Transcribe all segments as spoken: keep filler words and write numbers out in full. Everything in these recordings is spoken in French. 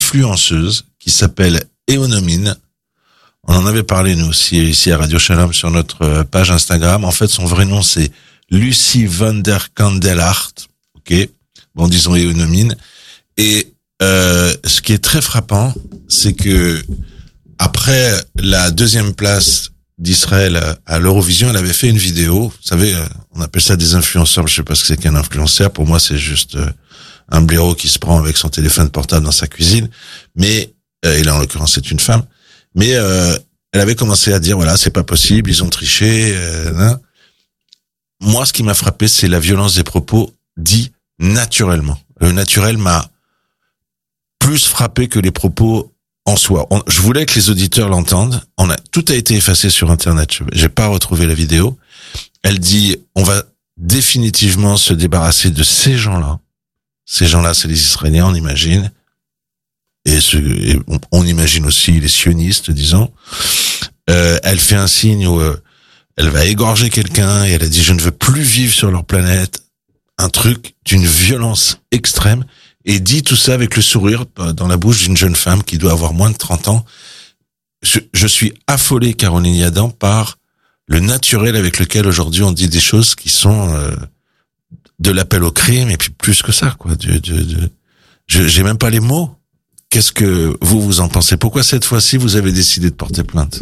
influenceuse qui s'appelle Eonomine. On en avait parlé nous aussi ici à Radio Shalom sur notre page Instagram. En fait, son vrai nom c'est Lucy van der Kandelhart. Ok, bon disons Eonomine. Et euh, ce qui est très frappant, c'est que après la deuxième place d'Israël à l'Eurovision, elle avait fait une vidéo. Vous savez, on appelle ça des influenceurs. Je sais pas ce que c'est qu'un influenceur. Pour moi, c'est juste un blaireau qui se prend avec son téléphone portable dans sa cuisine. Mais et là, en l'occurrence, c'est une femme. Mais euh, elle avait commencé à dire voilà, c'est pas possible, ils ont triché. Euh, hein. Moi, ce qui m'a frappé, c'est la violence des propos dits naturellement. Le naturel m'a plus frappé que les propos en soi. On, je voulais que les auditeurs l'entendent. On a tout a été effacé sur Internet. Je, j'ai pas retrouvé la vidéo. Elle dit on va définitivement se débarrasser de ces gens-là. Ces gens-là, c'est les Israéliens, on imagine. Et, ce, et on, on imagine aussi les sionistes, disons. Euh, elle fait un signe où euh, elle va égorger quelqu'un et elle a dit je ne veux plus vivre sur leur planète. Un truc d'une violence extrême et dit tout ça avec le sourire dans la bouche d'une jeune femme qui doit avoir moins de trente ans. Je, je suis affolé, Caroline Yadan, par le naturel avec lequel aujourd'hui on dit des choses qui sont euh, de l'appel au crime et puis plus que ça, quoi. De, de, de, je, j'ai même pas les mots. Qu'est-ce que vous, vous en pensez? Pourquoi cette fois-ci, vous avez décidé de porter plainte?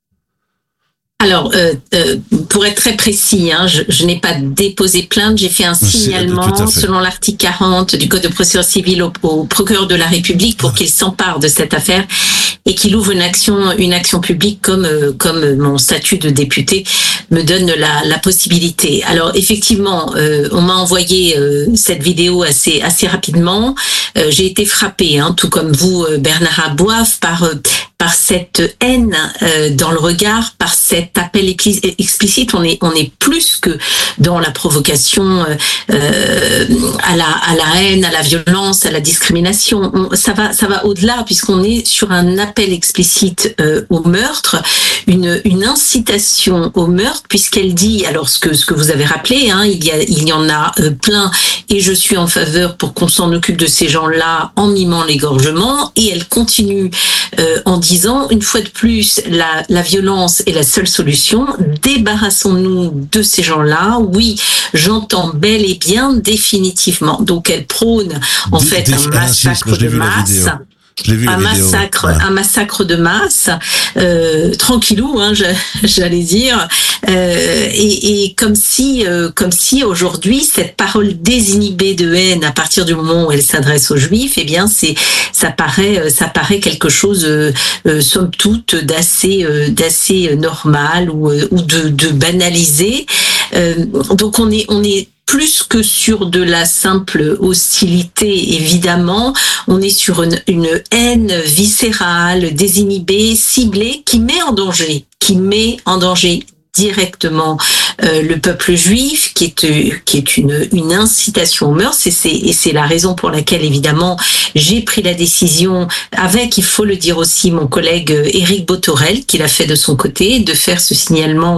Alors, euh, euh, pour être très précis, hein, je, je n'ai pas déposé plainte, j'ai fait un C'est, signalement selon l'article quarante du Code de procédure civile au, au procureur de la République pour qu'il s'empare de cette affaire et qu'il ouvre une action, une action publique comme euh, comme mon statut de député me donne la, la possibilité. Alors effectivement, euh, on m'a envoyé euh, cette vidéo assez assez rapidement. Euh, j'ai été frappée, hein, tout comme vous, Bernard Abouaf, par euh, par cette haine euh, dans le regard, par cet appel explicite. On est on est plus que dans la provocation euh, à la à la haine, à la violence, à la discrimination. On, ça va ça va au-delà puisqu'on est sur un appel explicite euh, au meurtre, une une incitation au meurtre, puisqu'elle dit alors ce que ce que vous avez rappelé, hein, il y a il y en a euh, plein et je suis en faveur pour qu'on s'en occupe de ces gens-là en mimant l'égorgement, et elle continue euh, en disant une fois de plus la la violence est la seule solution, débarrassons-nous de ces gens-là. Oui, j'entends bel et bien définitivement. Donc elle prône en Dé- fait un massacre de masse. Un massacre, ouais. un massacre de masse, euh, tranquillou, hein, j'allais dire, euh, et, et comme si, euh, comme si aujourd'hui cette parole désinhibée de haine, à partir du moment où elle s'adresse aux Juifs, eh bien, c'est, ça paraît, ça paraît quelque chose, euh, euh, somme toute, d'assez, euh, d'assez normal ou, ou de, de banalisé. Euh, donc on est, on est plus que sur de la simple hostilité, évidemment, on est sur une, une haine viscérale, désinhibée, ciblée, qui met en danger, qui met en danger directement euh, le peuple juif, qui est euh, qui est une une incitation au meurtre, et c'est et c'est la raison pour laquelle évidemment j'ai pris la décision avec, il faut le dire aussi, mon collègue Éric Botorel, qui l'a fait de son côté, de faire ce signalement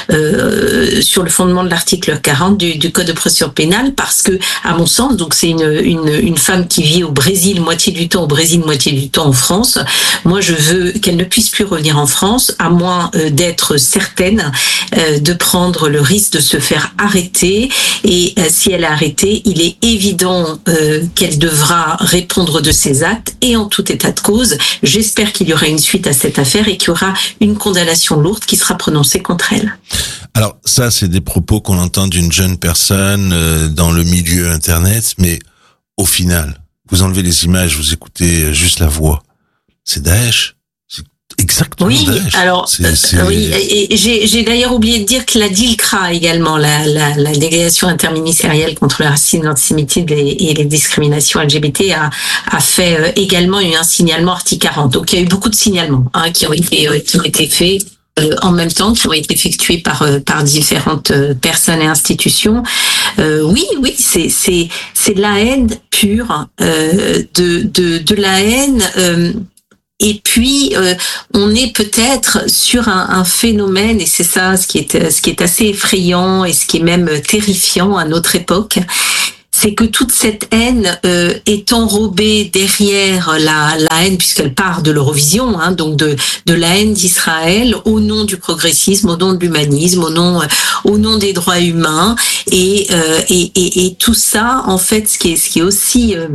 euh, sur le fondement de l'article quarante du, du Code de procédure pénale, parce que à mon sens, donc c'est une une une femme qui vit au Brésil moitié du temps au Brésil, moitié du temps en France. Moi, je veux qu'elle ne puisse plus revenir en France, à moins euh, d'être certaine Euh, de prendre le risque de se faire arrêter, et euh, si elle est arrêtée, il est évident euh, qu'elle devra répondre de ses actes, et en tout état de cause, j'espère qu'il y aura une suite à cette affaire et qu'il y aura une condamnation lourde qui sera prononcée contre elle. Alors ça, c'est des propos qu'on entend d'une jeune personne euh, dans le milieu Internet, mais au final, vous enlevez les images, vous écoutez juste la voix. C'est Daesh. Exactement. Oui, Daesh. alors c'est, c'est... Euh, oui, et, et j'ai, j'ai d'ailleurs oublié de dire que la DILCRA également, la, la, la délégation interministérielle contre le racisme, l'antisémitisme et, et les discriminations L G B T a, a fait euh, également un signalement article quarante. Donc il y a eu beaucoup de signalements hein, qui ont été euh, qui ont été faits euh, en même temps, qui ont été effectués par euh, par différentes euh, personnes et institutions. Euh, oui, oui, c'est c'est c'est de la haine pure, euh, de de de la haine. Euh, Et puis, euh, on est peut-être sur un, un phénomène, et c'est ça ce qui est, ce qui est assez effrayant et ce qui est même terrifiant à notre époque, c'est que toute cette haine euh, est enrobée derrière la, la haine, puisqu'elle part de l'Eurovision, hein, donc de, de la haine d'Israël au nom du progressisme, au nom de l'humanisme, au nom, au nom des droits humains, et, euh, et, et, et tout ça, en fait, ce qui est, ce qui est aussi euh,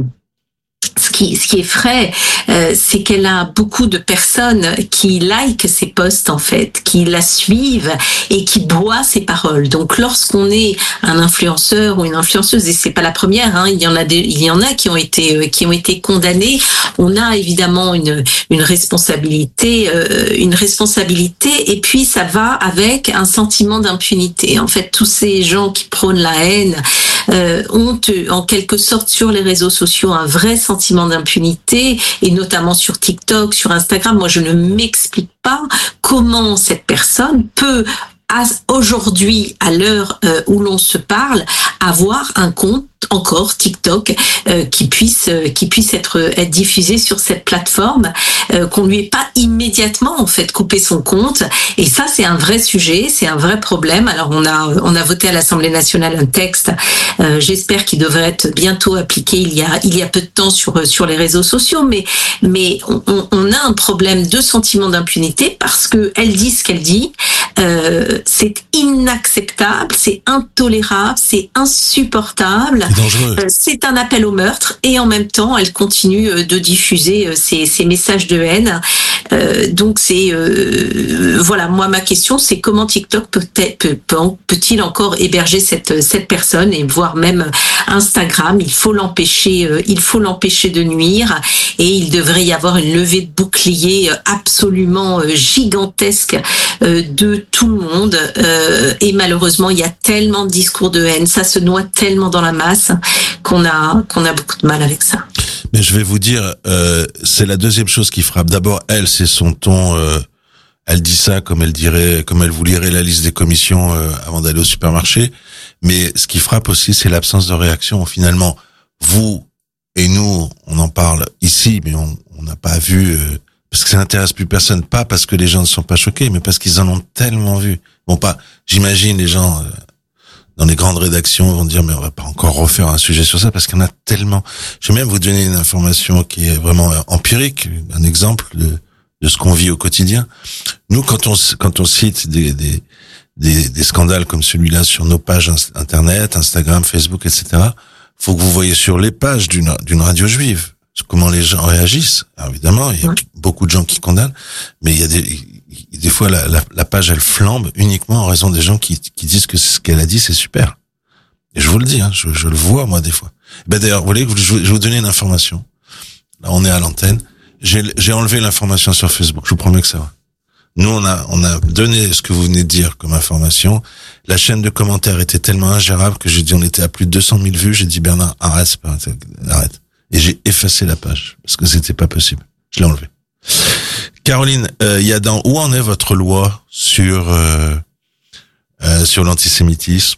Ce qui, ce qui effraie, euh, c'est qu'elle a beaucoup de personnes qui likent ses posts, en fait, qui la suivent et qui boivent ses paroles. Donc, lorsqu'on est un influenceur ou une influenceuse, et c'est pas la première, hein, il y en a des, il y en a qui ont été, euh, qui ont été condamnés. On a évidemment une, une responsabilité, euh, une responsabilité, et puis ça va avec un sentiment d'impunité. En fait, tous ces gens qui prônent la haine euh, ont, en quelque sorte, sur les réseaux sociaux, un vrai sentiment d'impunité, et notamment sur TikTok, sur Instagram. Moi, je ne m'explique pas comment cette personne peut, aujourd'hui, à l'heure euh, où l'on se parle, avoir un compte encore TikTok euh, qui puisse euh, qui puisse être être diffusé sur cette plateforme, euh, qu'on lui ait pas immédiatement en fait coupé son compte. Et ça, c'est un vrai sujet, c'est un vrai problème. Alors on a on a voté à l'Assemblée nationale un texte, euh, j'espère qu'il devrait être bientôt appliqué. Il y a il y a peu de temps sur sur les réseaux sociaux, mais mais on, on a un problème de sentiment d'impunité parce que elle dit ce qu'elle dit. Euh, c'est inacceptable, c'est intolérable, c'est insupportable. Dangereux. C'est un appel au meurtre, et en même temps, elle continue de diffuser ces, ces messages de haine. Euh, donc c'est euh, voilà, moi ma question c'est comment TikTok peut peut, peut-il encore héberger cette cette personne, et voire même Instagram. Il faut l'empêcher, euh, il faut l'empêcher de nuire, et il devrait y avoir une levée de bouclier absolument gigantesque euh, de tout le monde. Euh, et malheureusement, il y a tellement de discours de haine, ça se noie tellement dans la masse qu'on a qu'on a beaucoup de mal avec ça. Mais je vais vous dire, euh, c'est la deuxième chose qui frappe. D'abord, elle, c'est son ton. Euh, elle dit ça comme elle dirait, comme elle vous lirait la liste des commissions euh, avant d'aller au supermarché. Mais ce qui frappe aussi, c'est l'absence de réaction. Finalement, vous et nous, on en parle ici, mais on on n'a pas vu euh, parce que ça n'intéresse plus personne. Pas parce que les gens ne sont pas choqués, mais parce qu'ils en ont tellement vu. Bon, pas. J'imagine les gens. Euh, dans les grandes rédactions vont dire mais on va pas encore refaire un sujet sur ça parce qu'il y en a tellement. Je vais même vous donner une information qui est vraiment empirique, un exemple de, de ce qu'on vit au quotidien. Nous, quand on quand on cite des des des, des scandales comme celui-là sur nos pages internet, Instagram, Facebook, et cetera, faut que vous voyez sur les pages d'une d'une radio juive comment les gens réagissent. Alors évidemment, il y a ouais. beaucoup de gens qui condamnent, mais il y a des des fois la, la, la page elle flambe uniquement en raison des gens qui, qui disent que ce qu'elle a dit c'est super. Et je vous le dis, hein, je, je le vois moi des fois. Ben d'ailleurs, vous voulez que je, je vais vous donner une information. Là, on est à l'antenne. J'ai, j'ai enlevé l'information sur Facebook. Je vous promets que ça va. Nous, on a, on a donné ce que vous venez de dire comme information. La chaîne de commentaires était tellement ingérable que j'ai dit on était à plus de deux cent mille vues. J'ai dit Bernard, arrête, arrête. Et j'ai effacé la page parce que c'était pas possible. Je l'ai enlevé. Caroline, euh, il y a dans où en est votre loi sur euh, euh, sur l'antisémitisme?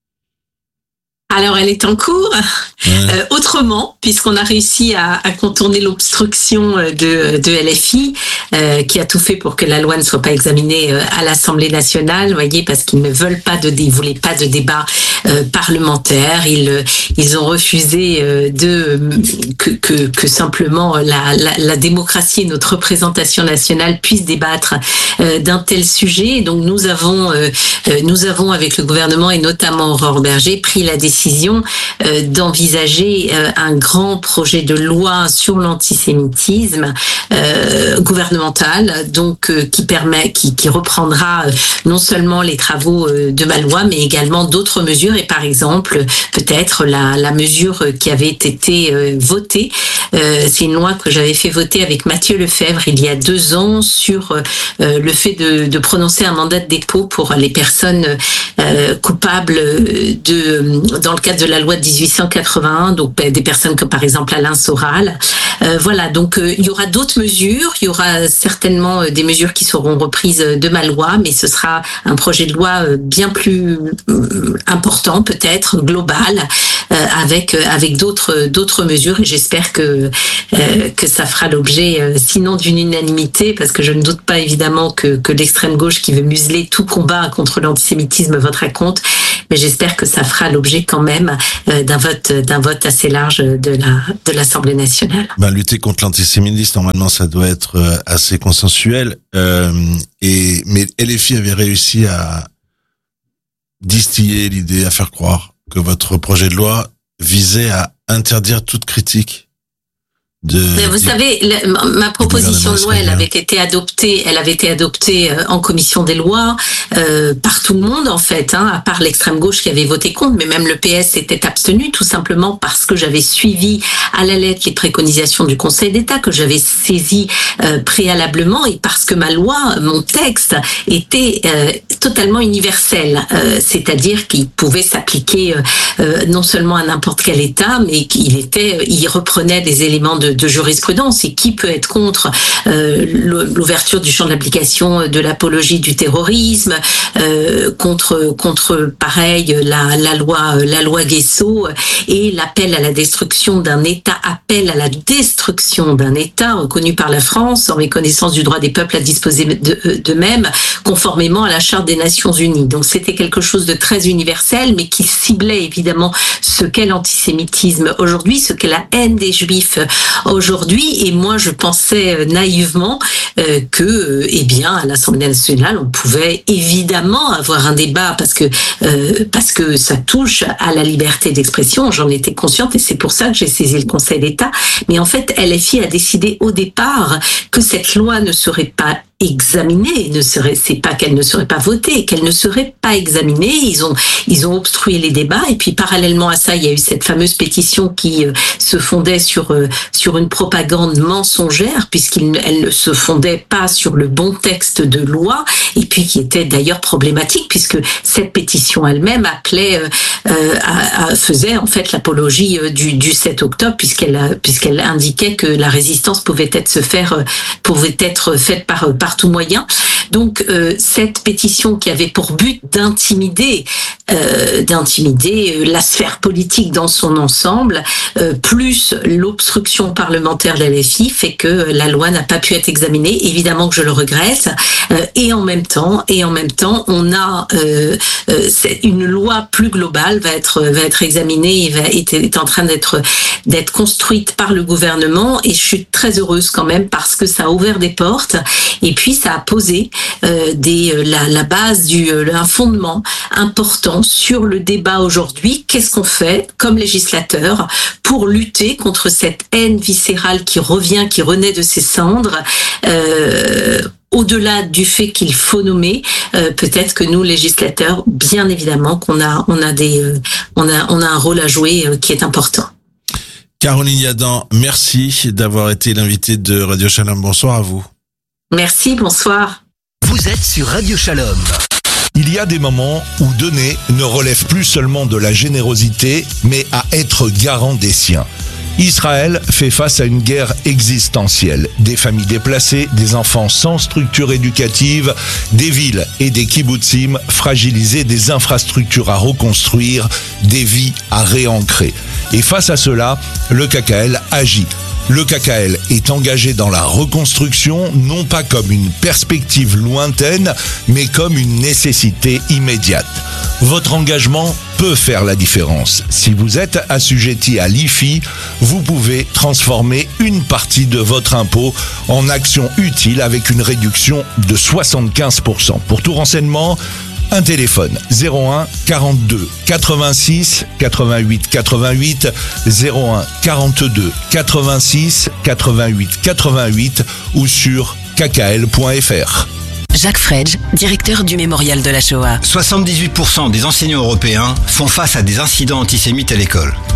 Alors, elle est en cours. Ouais. Euh, autrement, puisqu'on a réussi à, à contourner l'obstruction de, de L F I, euh, qui a tout fait pour que la loi ne soit pas examinée à l'Assemblée nationale, vous voyez, parce qu'ils ne veulent pas de, ils voulaient pas de débat euh, parlementaire. Ils, ils ont refusé euh, de que, que, que simplement la, la, la démocratie et notre représentation nationale puissent débattre euh, d'un tel sujet. Et donc, nous avons, euh, nous avons avec le gouvernement et notamment Aurore Berger pris la décision euh, d'envisager euh, un grand projet de loi sur l'antisémitisme euh, gouvernemental, donc euh, qui permet, qui, qui reprendra euh, non seulement les travaux euh, de ma loi, mais également d'autres mesures, et par exemple peut-être la, la mesure qui avait été euh, votée. Euh, c'est une loi que j'avais fait voter avec Mathieu Lefebvre il y a deux ans sur euh, le fait de, de prononcer un mandat de dépôt pour les personnes euh, coupables de dans le cadre de la loi de dix-huit cent quatre-vingt-un, donc des personnes comme par exemple Alain Soral. Euh, voilà, donc euh, il y aura d'autres mesures. Il y aura certainement des mesures qui seront reprises de ma loi, mais ce sera un projet de loi bien plus important, peut-être global, euh, avec avec d'autres d'autres mesures. Et j'espère que euh, que ça fera l'objet, euh, sinon d'une unanimité, parce que je ne doute pas évidemment que que l'extrême gauche qui veut museler tout combat contre l'antisémitisme votera contre, mais j'espère que ça fera l'objet quand même euh, d'un vote d'un vote assez large de la de l'Assemblée nationale. Ben, lutter contre l'antisémitisme, normalement, ça doit être euh, assez consensuel. Euh, et mais L F I avait réussi à distiller l'idée, à faire croire que votre projet de loi visait à interdire toute critique. De, Vous du, savez, la, ma proposition de loi, elle avait été adoptée, elle avait été adoptée en commission des lois euh, par tout le monde en fait, hein, à part l'extrême gauche qui avait voté contre, mais même le P S s'était abstenu tout simplement parce que j'avais suivi à la lettre les préconisations du Conseil d'État que j'avais saisi euh, préalablement et parce que ma loi, mon texte était euh, totalement universel, euh, c'est-à-dire qu'il pouvait s'appliquer euh, non seulement à n'importe quel État, mais qu'il était, il reprenait des éléments de de jurisprudence. Et qui peut être contre euh, l'ouverture du champ d'application de l'apologie du terrorisme, euh, contre contre pareil la la loi la loi Guesso et l'appel à la destruction d'un État, appel à la destruction d'un État reconnu par la France en méconnaissance du droit des peuples à disposer d'eux-mêmes, conformément à la Charte des Nations Unies. Donc c'était quelque chose de très universel, mais qui ciblait évidemment ce qu'est l'antisémitisme aujourd'hui, ce qu'est la haine des Juifs aujourd'hui. Et moi, je pensais naïvement euh, que, euh, eh bien, à l'Assemblée nationale, on pouvait évidemment avoir un débat parce que euh, parce que ça touche à la liberté d'expression. J'en étais consciente et c'est pour ça que j'ai saisi le Conseil d'État. Mais en fait, L F I a décidé au départ que cette loi ne serait pas examinée, ne serait, c'est pas qu'elle ne serait pas votée, qu'elle ne serait pas examinée. Ils ont, ils ont obstrué les débats. Et puis, parallèlement à ça, il y a eu cette fameuse pétition qui euh, se fondait sur, euh, sur une propagande mensongère, puisqu'elle ne se fondait pas sur le bon texte de loi, et puis qui était d'ailleurs problématique, puisque cette pétition elle-même appelait, euh, euh, à, à, faisait en fait l'apologie euh, du, du sept octobre, puisqu'elle, puisqu'elle indiquait que la résistance pouvait être se faire, euh, pouvait être faite par, par tout moyen. Donc euh, cette pétition qui avait pour but d'intimider, euh, d'intimider la sphère politique dans son ensemble, euh, plus l'obstruction parlementaire de la L F I, fait que la loi n'a pas pu être examinée. Évidemment que je le regrette. Euh, et en même temps, et en même temps, on a euh, euh, une loi plus globale va être va être examinée et va est, est en train d'être d'être construite par le gouvernement. Et je suis très heureuse quand même parce que ça a ouvert des portes. Et puis ça a posé euh, des la, la base du un fondement important sur le débat aujourd'hui. Qu'est-ce qu'on fait comme législateur pour lutter contre cette haine viscérale qui revient, qui renaît de ses cendres, euh, au-delà du fait qu'il faut nommer, euh, peut-être que nous législateurs, bien évidemment, qu'on a on a des euh, on a on a un rôle à jouer euh, qui est important. Caroline Yadan, merci d'avoir été l'invitée de Radio Shalom. Bonsoir à vous. Merci, bonsoir. Vous êtes sur Radio Shalom. Il y a des moments où donner ne relève plus seulement de la générosité, mais à être garant des siens. Israël fait face à une guerre existentielle. Des familles déplacées, des enfants sans structure éducative, des villes et des kibbutzim fragilisés, des infrastructures à reconstruire, des vies à réancrer. Et face à cela, le K K L agit. Le K K L est engagé dans la reconstruction, non pas comme une perspective lointaine, mais comme une nécessité immédiate. Votre engagement peut faire la différence. Si vous êtes assujetti à l'I F I, vous pouvez transformer une partie de votre impôt en action utile avec une réduction de soixante-quinze pour cent. Pour tout renseignement, un téléphone zéro un quarante-deux quatre-vingt-six quatre-vingt-huit quatre-vingt-huit, zéro un quarante-deux quatre-vingt-six quatre-vingt-huit quatre-vingt-huit ou sur k k l point f r. Jacques Fredge, directeur du Mémorial de la Shoah. soixante-dix-huit pour cent des enseignants européens font face à des incidents antisémites à l'école.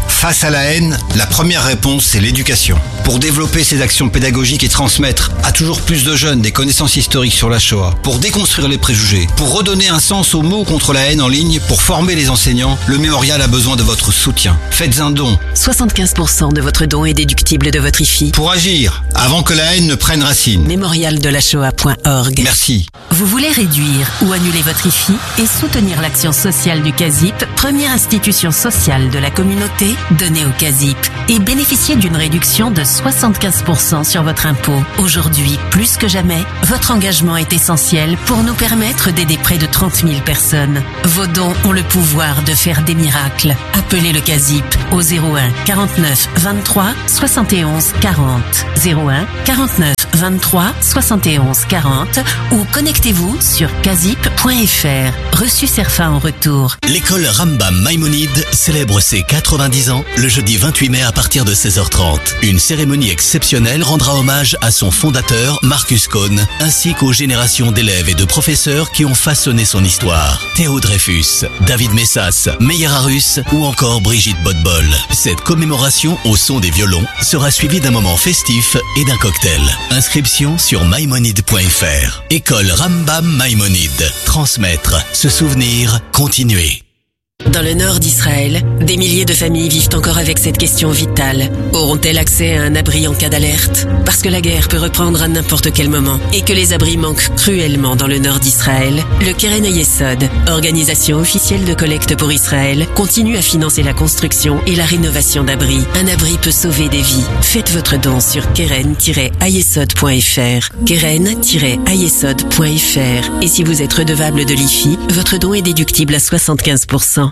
Face à la haine, la première réponse, c'est l'éducation. Pour développer ces actions pédagogiques et transmettre à toujours plus de jeunes des connaissances historiques sur la Shoah, pour déconstruire les préjugés, pour redonner un sens aux mots contre la haine en ligne, pour former les enseignants, le Mémorial a besoin de votre soutien. Faites un don. soixante-quinze pour cent de votre don est déductible de votre I F I. Pour agir, avant que la haine ne prenne racine. mémorial de la shoah point org. Merci. Vous voulez réduire ou annuler votre I F I et soutenir l'action sociale du CASIP, première institution sociale de la communauté? Donnez au CASIP et bénéficiez d'une réduction de soixante-quinze pour cent sur votre impôt. Aujourd'hui, plus que jamais, votre engagement est essentiel pour nous permettre d'aider près de trente mille personnes. Vos dons ont le pouvoir de faire des miracles. Appelez le CASIP au zéro un quarante-neuf vingt-trois soixante et onze quarante. zéro un quarante-neuf vingt-trois soixante et onze quarante ou connectez-vous sur casip point f r. Reçu Cerfa en retour. L'école Rambam Maïmonide célèbre ses quatre-vingt-dix ans le jeudi vingt-huit mai à partir de seize heures trente. Une cérémonie exceptionnelle rendra hommage à son fondateur Marcus Cohn ainsi qu'aux générations d'élèves et de professeurs qui ont façonné son histoire. Théo Dreyfus, David Messas, Meyer Harus ou encore Brigitte Botbol. Cette commémoration au son des violons sera suivie d'un moment festif et d'un cocktail. Inscription sur maïmonide point f r. École Rambam Maïmonide. Transmettre, se souvenir, continuer. Dans le nord d'Israël, des milliers de familles vivent encore avec cette question vitale. Auront-elles accès à un abri en cas d'alerte? Parce que la guerre peut reprendre à n'importe quel moment et que les abris manquent cruellement dans le nord d'Israël, le Keren Hayesod, organisation officielle de collecte pour Israël, continue à financer la construction et la rénovation d'abris. Un abri peut sauver des vies. Faites votre don sur keren tiret hayesod point f r. keren tiret hayesod point f r. Et si vous êtes redevable de l'I F I, votre don est déductible à soixante-quinze pour cent.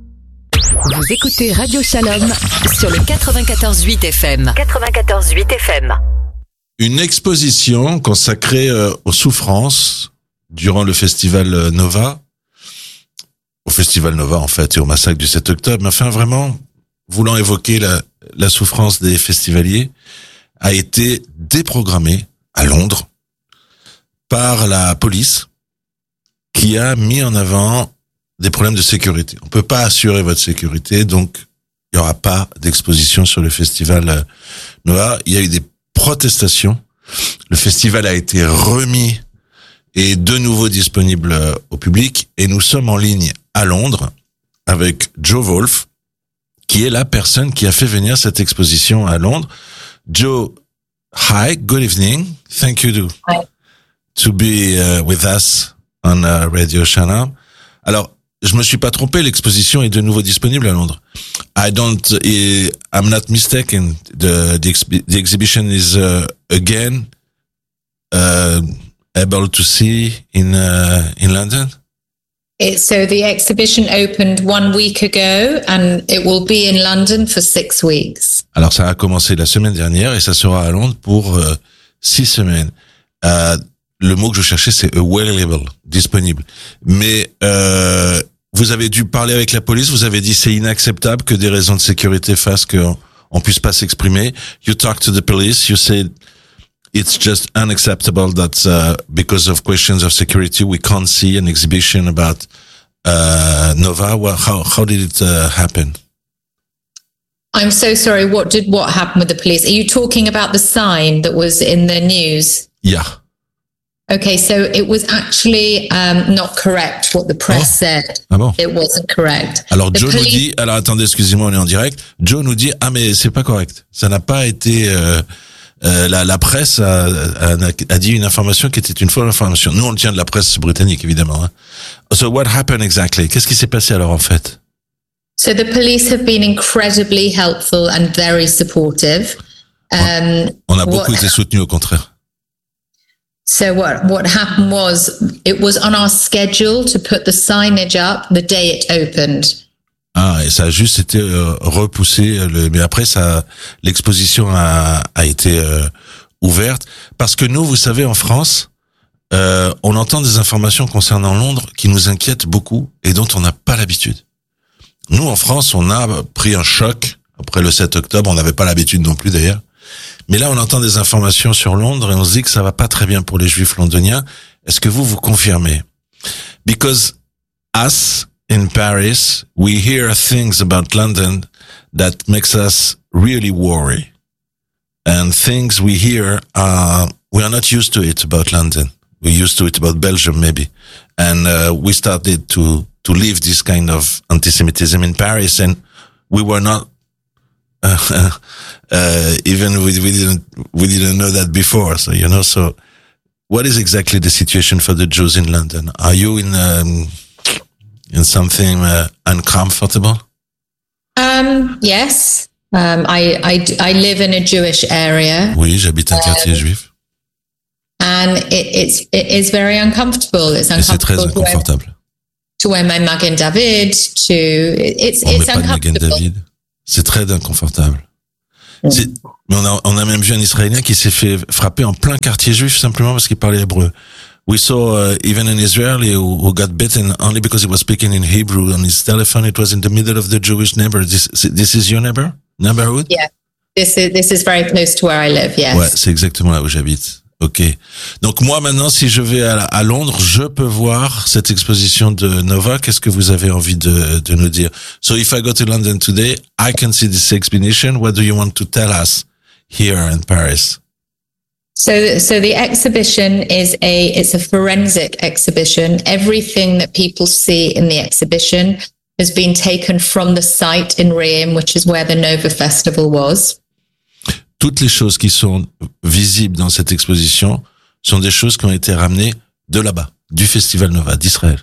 Vous écoutez Radio Shalom sur le quatre-vingt-quatorze huit F M. quatre-vingt-quatorze huit F M. Une exposition consacrée euh, aux souffrances durant le festival euh, Nova, au festival Nova en fait et au massacre du sept octobre, mais enfin vraiment voulant évoquer la, la souffrance des festivaliers, a été déprogrammée à Londres par la police qui a mis en avant des problèmes de sécurité. On peut pas assurer votre sécurité, donc il y aura pas d'exposition sur le festival Nova. Il y a eu des protestations. Le festival a été remis et de nouveau disponible au public. Et nous sommes en ligne à Londres avec Joe Wolf, qui est la personne qui a fait venir cette exposition à Londres. Joe, hi, good evening. Thank you to, to be uh, with us on uh, Radio Shalom. Alors, je me suis pas trompé, l'exposition est de nouveau disponible à Londres. I don't, I'm not mistaken. The the, exp- the exhibition is uh, again uh, able to see in uh, in London. It, so the exhibition opened one week ago, and it will be in London for six weeks. Alors ça a commencé la semaine dernière et ça sera à Londres pour euh, six semaines. Euh, le mot que je cherchais c'est available, disponible. Mais euh, vous avez dû parler avec la police, vous avez dit c'est inacceptable que des raisons de sécurité fassent qu'on on puisse pas s'exprimer. You talked to the police, you said it's just unacceptable that uh, because of questions of security we can't see an exhibition about uh, Nova. Well, how how did it uh, happen? I'm so sorry. What did what happen with the police? Are you talking about the sign that was in the news? Yeah. Okay, so it was actually um, not correct what the press oh. said. Ah bon? It wasn't correct. Alors the Joe police... nous dit, alors attendez, excusez-moi, on est en direct. Joe nous dit, ah mais c'est pas correct. Ça n'a pas été, euh, euh, la, la presse a, a, a dit une information qui était une fausse information. Nous on le tient de la presse britannique évidemment. Hein. So what happened exactly? Qu'est-ce qui s'est passé alors en fait? So the police have been incredibly helpful and very supportive. Um, on a beaucoup what... été soutenus au contraire. So what what happened was it was on our schedule to put the signage up the day it opened. Ah, et ça a juste été euh, repoussé, le, mais après ça, l'exposition a, a été euh, ouverte parce que nous, vous savez, en France, euh, on entend des informations concernant Londres qui nous inquiètent beaucoup et dont on n'a pas l'habitude. Nous, en France, on a pris un choc après le sept octobre. On n'avait pas l'habitude non plus d'ailleurs. Mais là, on entend des informations sur Londres et on se dit que ça va pas très bien pour les Juifs londoniens. Est-ce que vous, vous confirmez? Because us in Paris, we hear things about London that makes us really worry. And things we hear, uh, we are not used to it about London. We're used to it about Belgium, maybe. And uh, we started to, to live this kind of anti-Semitism in Paris, and we were not, uh, uh, even we, we didn't, we didn't know that before. So, you know, so what is exactly the situation for the Jews in London? Are you in, um, in something uh, uncomfortable? Um, yes. Um, I, I, I live in a Jewish area. Oui, j'habite un quartier um, juif. And it, it's, it is very uncomfortable. It's uncomfortable. Et c'est très inconfortable. To wear, to wear my Magen David, to, it's, on it's met uncomfortable. Pas de Magen David. C'est très inconfortable. Mm. C'est, mais on a, on a même vu un Israélien qui s'est fait frapper en plein quartier juif simplement parce qu'il parlait hébreu. We saw uh, even an Israeli who, who got bitten only because he was speaking in Hebrew on his telephone. It was in the middle of the Jewish neighborhood. This, this is your neighbor, neighborhood? Yeah. This is, this is very close to where I live, yes. Ouais, c'est exactement là où j'habite. Ok. Donc moi maintenant, si je vais à, à Londres, je peux voir cette exposition de Nova. Qu'est-ce que vous avez envie de, de nous dire? So if I go to London today, I can see this exhibition. What do you want to tell us here in Paris? So, so the exhibition is a, it's a forensic exhibition. Everything that people see in the exhibition has been taken from the site in Reim, which is where the Nova Festival was. Toutes les choses qui sont visibles dans cette exposition sont des choses qui ont été ramenées de là-bas, du Festival Nova, d'Israël.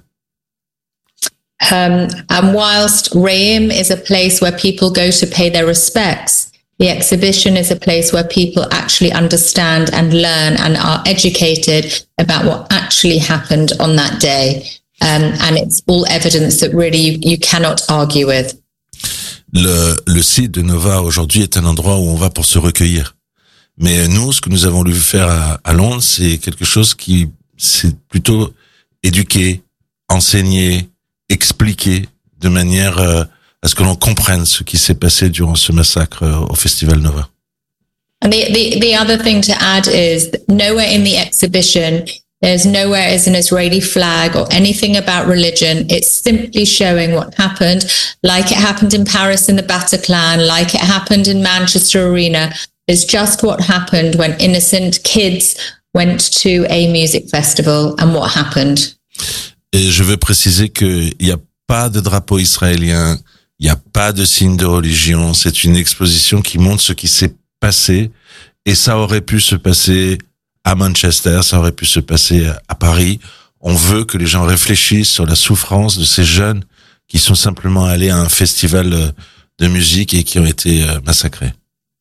Um, and whilst Reim is a place where people go to pay their respects, the exhibition is a place where people actually understand and learn and are educated about what actually happened on that day. Um, and it's all evidence that really you, you cannot argue with. Le, le site de Nova aujourd'hui est un endroit où on va pour se recueillir. Mais nous, ce que nous avons voulu faire à, à Londres, c'est quelque chose qui, c'est plutôt éduquer, enseigner, expliquer de manière euh, à ce que l'on comprenne ce qui s'est passé durant ce massacre euh, au Festival Nova. And the, the, the other thing to add is nowhere in the exhibition there's nowhere as an Israeli flag or anything about religion. It's simply showing what happened, like it happened in Paris in the Bataclan, like it happened in Manchester Arena. It's just what happened when innocent kids went to a music festival and what happened. Et je veux préciser qu'il n'y a pas de drapeau israélien, il n'y a pas de signe de religion. C'est une exposition qui montre ce qui s'est passé et ça aurait pu se passer à Manchester, ça aurait pu se passer à Paris. On veut que les gens réfléchissent sur la souffrance de ces jeunes qui sont simplement allés à un festival de musique et qui ont été massacrés.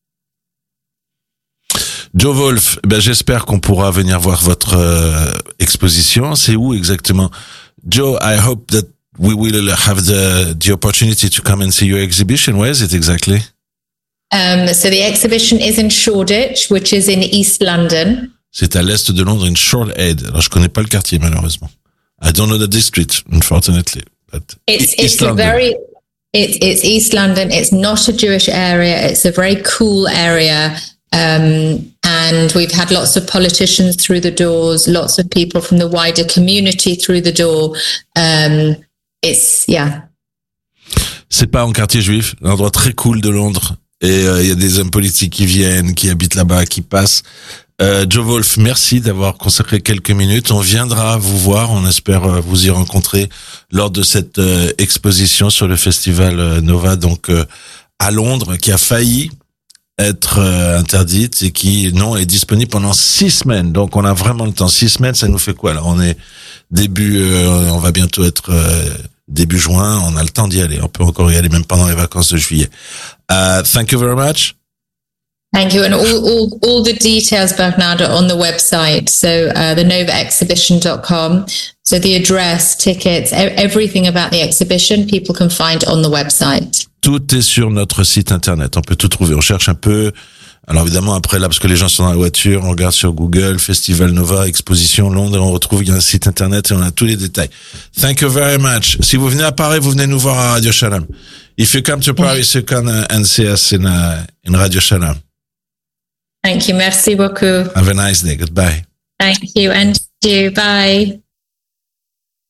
Joe Wolf, ben j'espère qu'on pourra venir voir votre euh, exposition. C'est où exactement? Joe, I hope that we will have the the opportunity to come and see your exhibition. Where is it exactly? Um, so the exhibition is in Shoreditch, which is in East London. C'est à l'est de Londres, in Shoreditch. Alors, je connais pas le quartier, malheureusement. I don't know the district, unfortunately. But it's East it's London. a very it's it's East London. It's not a Jewish area. It's a very cool area. Um, and we've had lots of politicians through the doors, lots of people from the wider community through the door. Um, it's yeah. C'est pas un quartier juif, un endroit très cool de Londres. Et il euh, y a des hommes politiques qui viennent, qui habitent là-bas, qui passent. Euh, Joe Wolf, merci d'avoir consacré quelques minutes. On viendra vous voir, on espère euh, vous y rencontrer lors de cette euh, exposition sur le festival euh, Nova, donc euh, à Londres, qui a failli être euh, interdite et qui, non, est disponible pendant six semaines. Donc on a vraiment le temps. Six semaines, ça nous fait quoi là? On est début, euh, on va bientôt être euh, début juin, on a le temps d'y aller. On peut encore y aller même pendant les vacances de juillet. Uh, thank you very much. Thank you. And all, all, all the details, Bernard, are on the website. So uh, the nova exhibition dot com. So the address, tickets, everything about the exhibition, people can find on the website. Tout est sur notre site internet. On peut tout trouver. On cherche un peu. Alors évidemment, après là, parce que les gens sont dans la voiture, on regarde sur Google, Festival Nova, Exposition Londres, on retrouve, il y a un site internet et on a tous les détails. Thank you very much. Si vous venez à Paris, vous venez nous voir à Radio Shalom. If you come to Paris, you can uh, and see us in, uh, in Radio Shalom. Thank you. Merci beaucoup. Have a nice day. Goodbye. Thank you. And you. Bye.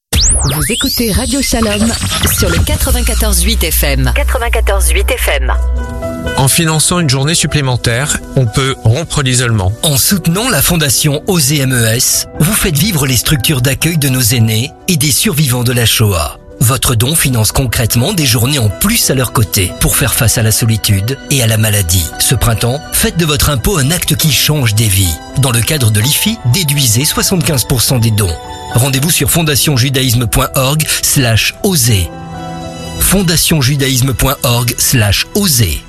Vous écoutez Radio Shalom sur le quatre-vingt-quatorze huit F M. quatre-vingt-quatorze huit F M. En finançant une journée supplémentaire, on peut rompre l'isolement. En soutenant la fondation Oser M E S, vous faites vivre les structures d'accueil de nos aînés et des survivants de la Shoah. Votre don finance concrètement des journées en plus à leur côté pour faire face à la solitude et à la maladie. Ce printemps, faites de votre impôt un acte qui change des vies. Dans le cadre de l'I F I, déduisez soixante-quinze pour cent des dons. Rendez-vous sur fondationjudaïsme.org slash oser. fondationjudaïsme.org slash oser.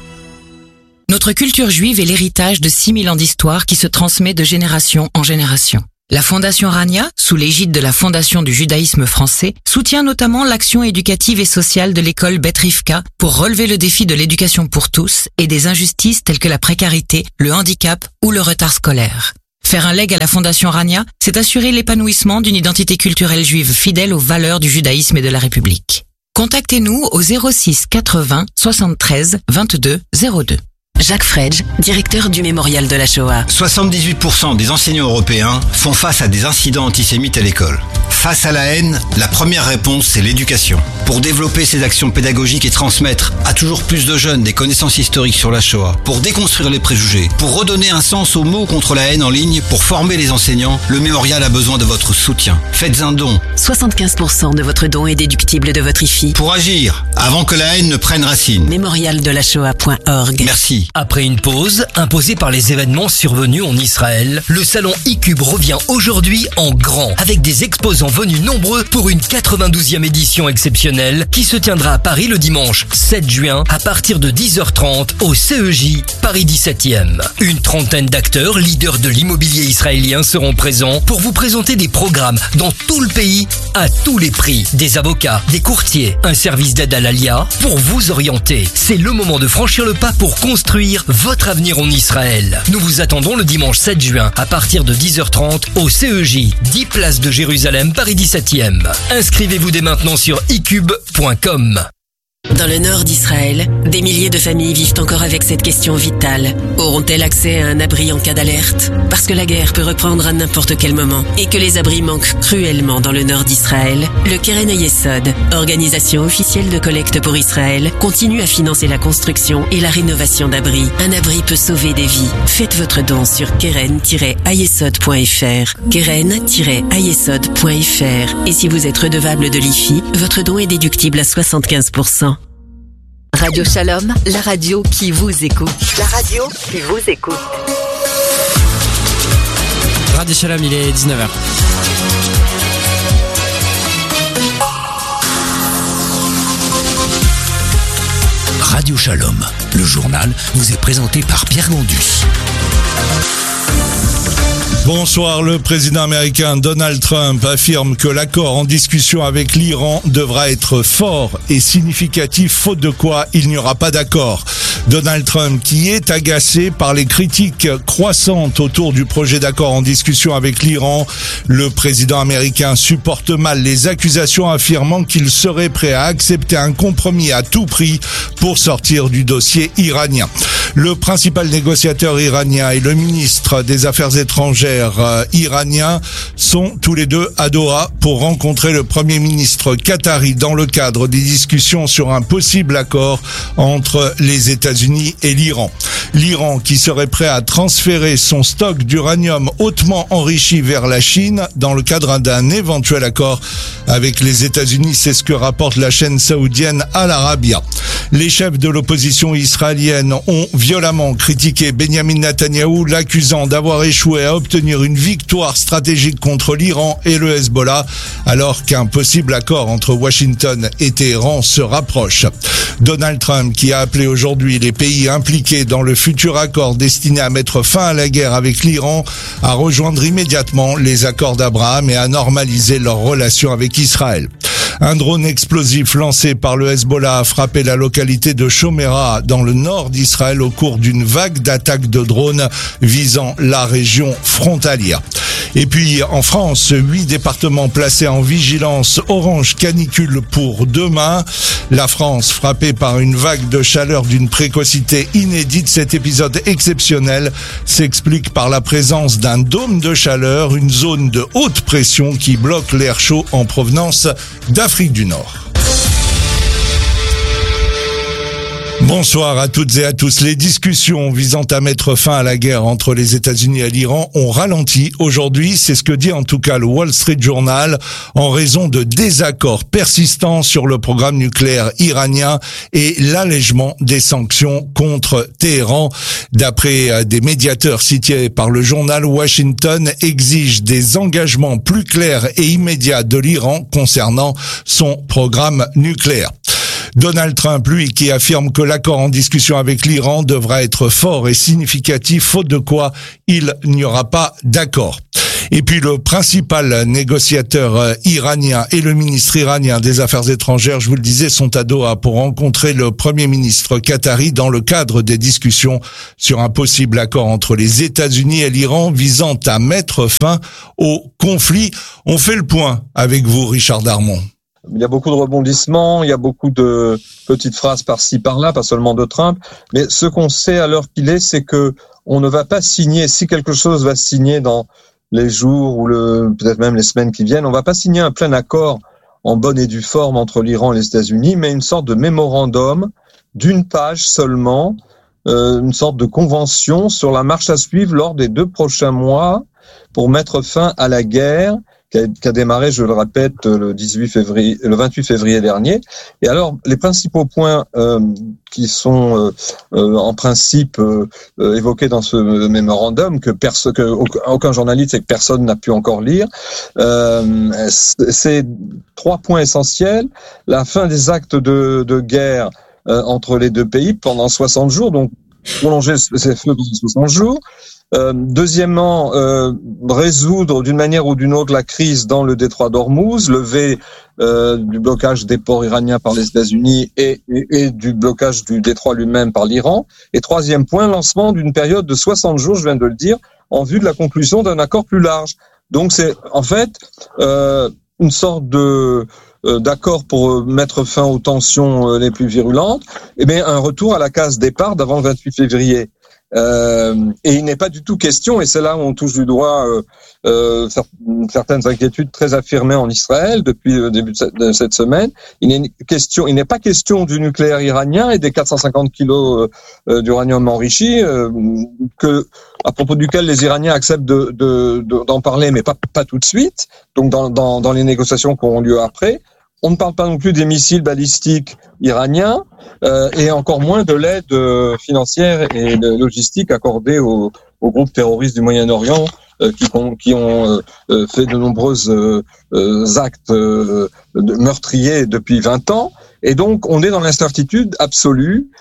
Notre culture juive est l'héritage de six mille ans d'histoire qui se transmet de génération en génération. La Fondation Rania, sous l'égide de la Fondation du judaïsme français, soutient notamment l'action éducative et sociale de l'école Beth Rivka pour relever le défi de l'éducation pour tous et des injustices telles que la précarité, le handicap ou le retard scolaire. Faire un legs à la Fondation Rania, c'est assurer l'épanouissement d'une identité culturelle juive fidèle aux valeurs du judaïsme et de la République. Contactez-nous au zéro six quatre-vingts soixante-treize vingt-deux zéro deux. Jacques Fredge, directeur du Mémorial de la Shoah. soixante-dix-huit pour cent des enseignants européens font face à des incidents antisémites à l'école. Face à la haine, la première réponse, c'est l'éducation. Pour développer ces actions pédagogiques et transmettre à toujours plus de jeunes des connaissances historiques sur la Shoah, pour déconstruire les préjugés, pour redonner un sens aux mots contre la haine en ligne, pour former les enseignants, le Mémorial a besoin de votre soutien. Faites un don. soixante-quinze pour cent de votre don est déductible de votre I F I. Pour agir, avant que la haine ne prenne racine. mémorial de la shoah point org. Merci. Après une pause, imposée par les événements survenus en Israël, le salon iCube revient aujourd'hui en grand, avec des exposants venus nombreux pour une quatre-vingt-douzième édition exceptionnelle qui se tiendra à Paris le dimanche sept juin à partir de dix heures trente au C E J Paris dix-septième. Une trentaine d'acteurs, leaders de l'immobilier israélien seront présents pour vous présenter des programmes dans tout le pays à tous les prix. Des avocats, des courtiers, un service d'aide à l'Alia pour vous orienter. C'est le moment de franchir le pas pour construire votre avenir en Israël. Nous vous attendons le dimanche sept juin à partir de dix heures trente au C E J, dix place de Jérusalem, Paris dix-septième. Inscrivez-vous dès maintenant sur i cube point com. Dans le nord d'Israël, des milliers de familles vivent encore avec cette question vitale. Auront-elles accès à un abri en cas d'alerte? Parce que la guerre peut reprendre à n'importe quel moment et que les abris manquent cruellement dans le nord d'Israël, le Keren Hayesod, organisation officielle de collecte pour Israël, continue à financer la construction et la rénovation d'abris. Un abri peut sauver des vies. Faites votre don sur keren tiret hayesod point f r, keren tiret hayesod point f r. Et si vous êtes redevable de l'I F I, votre don est déductible à soixante-quinze pour cent. Radio Shalom, la radio qui vous écoute. La radio qui vous écoute. Radio Shalom, il est dix-neuf heures. Radio Shalom, le journal vous est présenté par Pierre Gondus. Bonsoir, le président américain Donald Trump affirme que l'accord en discussion avec l'Iran devra être fort et significatif, faute de quoi il n'y aura pas d'accord. Donald Trump, qui est agacé par les critiques croissantes autour du projet d'accord en discussion avec l'Iran, le président américain supporte mal les accusations affirmant qu'il serait prêt à accepter un compromis à tout prix pour sortir du dossier iranien. Le principal négociateur iranien et le ministre des Affaires étrangères euh, iranien sont tous les deux à Doha pour rencontrer le premier ministre qatari dans le cadre des discussions sur un possible accord entre les États-Unis et l'Iran. L'Iran qui serait prêt à transférer son stock d'uranium hautement enrichi vers la Chine dans le cadre d'un éventuel accord avec les États-Unis, c'est ce que rapporte la chaîne saoudienne Al Arabiya. Les chefs de l'opposition israélienne ont violemment critiqué Benjamin Netanyahou, l'accusant d'avoir échoué à obtenir une victoire stratégique contre l'Iran et le Hezbollah, alors qu'un possible accord entre Washington et Téhéran se rapproche. Donald Trump, qui a appelé aujourd'hui les pays impliqués dans le futur accord destiné à mettre fin à la guerre avec l'Iran, à rejoindre immédiatement les accords d'Abraham et à normaliser leurs relations avec Israël. Un drone explosif lancé par le Hezbollah a frappé la localité de Shomera dans le nord d'Israël au cours d'une vague d'attaques de drones visant la région frontalière. Et puis en France, huit départements placés en vigilance orange canicule pour demain. La France frappée par une vague de chaleur d'une précocité inédite. Cet épisode exceptionnel s'explique par la présence d'un dôme de chaleur, une zone de haute pression qui bloque l'air chaud en provenance d'Afrique du Nord. Bonsoir à toutes et à tous. Les discussions visant à mettre fin à la guerre entre les États-Unis et l'Iran ont ralenti aujourd'hui. C'est ce que dit en tout cas le Wall Street Journal en raison de désaccords persistants sur le programme nucléaire iranien et l'allègement des sanctions contre Téhéran. D'après des médiateurs cités par le journal, Washington exige des engagements plus clairs et immédiats de l'Iran concernant son programme nucléaire. Donald Trump, lui, qui affirme que l'accord en discussion avec l'Iran devra être fort et significatif, faute de quoi il n'y aura pas d'accord. Et puis le principal négociateur iranien et le ministre iranien des Affaires étrangères, je vous le disais, sont à Doha pour rencontrer le Premier ministre qatari dans le cadre des discussions sur un possible accord entre les États-Unis et l'Iran visant à mettre fin au conflit. On fait le point avec vous, Richard Darmon. Il y a beaucoup de rebondissements, il y a beaucoup de petites phrases par-ci, par-là, pas seulement de Trump. Mais ce qu'on sait à l'heure qu'il est, c'est que on ne va pas signer, si quelque chose va signer dans les jours ou le, peut-être même les semaines qui viennent, on va pas signer un plein accord en bonne et due forme entre l'Iran et les États-Unis, mais une sorte de mémorandum d'une page seulement, euh, une sorte de convention sur la marche à suivre lors des deux prochains mois pour mettre fin à la guerre qui a, qui a démarré, je le répète, le dix-huit février, le vingt-huit février dernier. Et alors, les principaux points euh, qui sont euh, euh, en principe euh, euh, évoqués dans ce mémorandum que, perso- que aucun journaliste et que personne n'a pu encore lire, euh, c'est trois points essentiels. La fin des actes de, de guerre euh, entre les deux pays pendant soixante jours, donc prolonger ces feux pendant soixante jours. Euh, deuxièmement, euh, résoudre d'une manière ou d'une autre la crise dans le détroit d'Ormuz, lever euh, du blocage des ports iraniens par les États-Unis et, et, et du blocage du détroit lui-même par l'Iran. Et troisième point, lancement d'une période de soixante jours, je viens de le dire, en vue de la conclusion d'un accord plus large. Donc c'est en fait euh, une sorte de euh, d'accord pour mettre fin aux tensions euh, les plus virulentes, et bien un retour à la case départ d'avant le vingt-huit février. Euh, et il n'est pas du tout question, et c'est là où on touche du doigt euh, euh, certaines inquiétudes très affirmées en Israël depuis le début de cette, de cette semaine. Il n'est question, il n'est pas question du nucléaire iranien et des quatre cent cinquante kilos euh, d'uranium enrichi, euh, que à propos duquel les Iraniens acceptent de, de, de, d'en parler, mais pas, pas tout de suite. Donc dans, dans, dans les négociations qui auront lieu après. On ne parle pas non plus des missiles balistiques iraniens euh, et encore moins de l'aide euh, financière et de logistique accordée aux, aux groupes terroristes du Moyen-Orient euh, qui, qui ont euh, fait de nombreux euh, actes euh, meurtriers depuis vingt ans. Et donc, on est dans l'incertitude absolue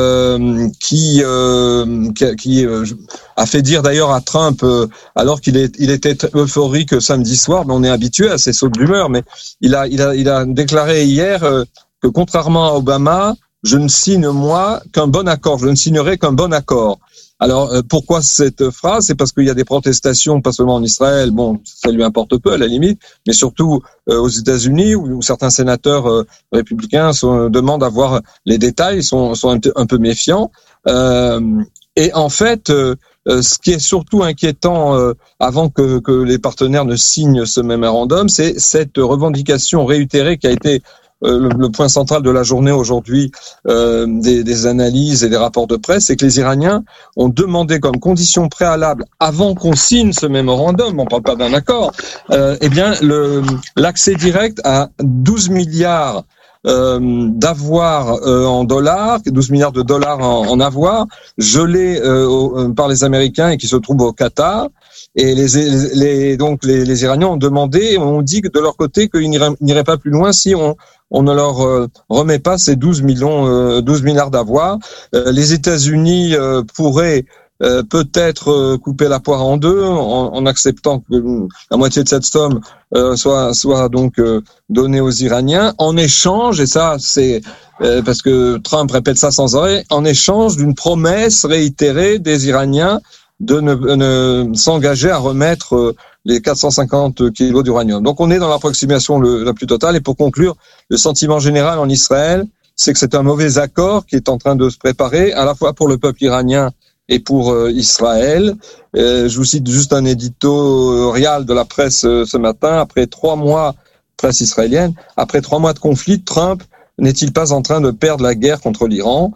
euh, qui, euh, qui, qui euh, a fait dire d'ailleurs à Trump, euh, alors qu'il est, il était euphorique samedi soir, mais on est habitué à ces sautes d'humeur, mais il a, il a, il a déclaré hier euh, que contrairement à Obama, je ne signe moi qu'un bon accord, je ne signerai qu'un bon accord. Alors, euh, pourquoi cette phrase? C'est parce qu'il y a des protestations, pas seulement en Israël, bon, ça lui importe peu à la limite, mais surtout euh, aux États-Unis, où, où certains sénateurs euh, républicains sont, demandent à voir les détails, sont, sont un, un peu méfiants. Euh, et en fait, euh, ce qui est surtout inquiétant euh, avant que, que les partenaires ne signent ce mémorandum, c'est cette revendication réitérée qui a été Euh, le, le point central de la journée aujourd'hui euh, des, des analyses et des rapports de presse, c'est que les Iraniens ont demandé comme condition préalable, avant qu'on signe ce mémorandum, on ne parle pas d'un accord, euh, eh bien le, l'accès direct à douze milliards euh, d'avoirs euh, en dollars, douze milliards de dollars en, en avoirs, gelés euh, par les Américains et qui se trouvent au Qatar. Et les, les, les donc les, les Iraniens ont demandé, ont dit que de leur côté qu'ils n'iraient, n'iraient pas plus loin si on on ne leur euh, remet pas ces douze millions, euh, douze milliards d'avoirs. Euh, les États-Unis euh, pourraient euh, peut-être euh, couper la poire en deux en, en acceptant que la moitié de cette somme euh, soit soit donc euh, donnée aux Iraniens en échange, et ça c'est euh, parce que Trump répète ça sans arrêt, en échange d'une promesse réitérée des Iraniens de ne, ne s'engager à remettre les quatre cent cinquante kilos d'uranium. Donc on est dans l'approximation le, la plus totale. Et pour conclure, le sentiment général en Israël, c'est que c'est un mauvais accord qui est en train de se préparer, à la fois pour le peuple iranien et pour euh, Israël. Euh, je vous cite juste un éditorial de la presse euh, ce matin. Après trois mois, presse israélienne, après trois mois de conflit, Trump n'est-il pas en train de perdre la guerre contre l'Iran?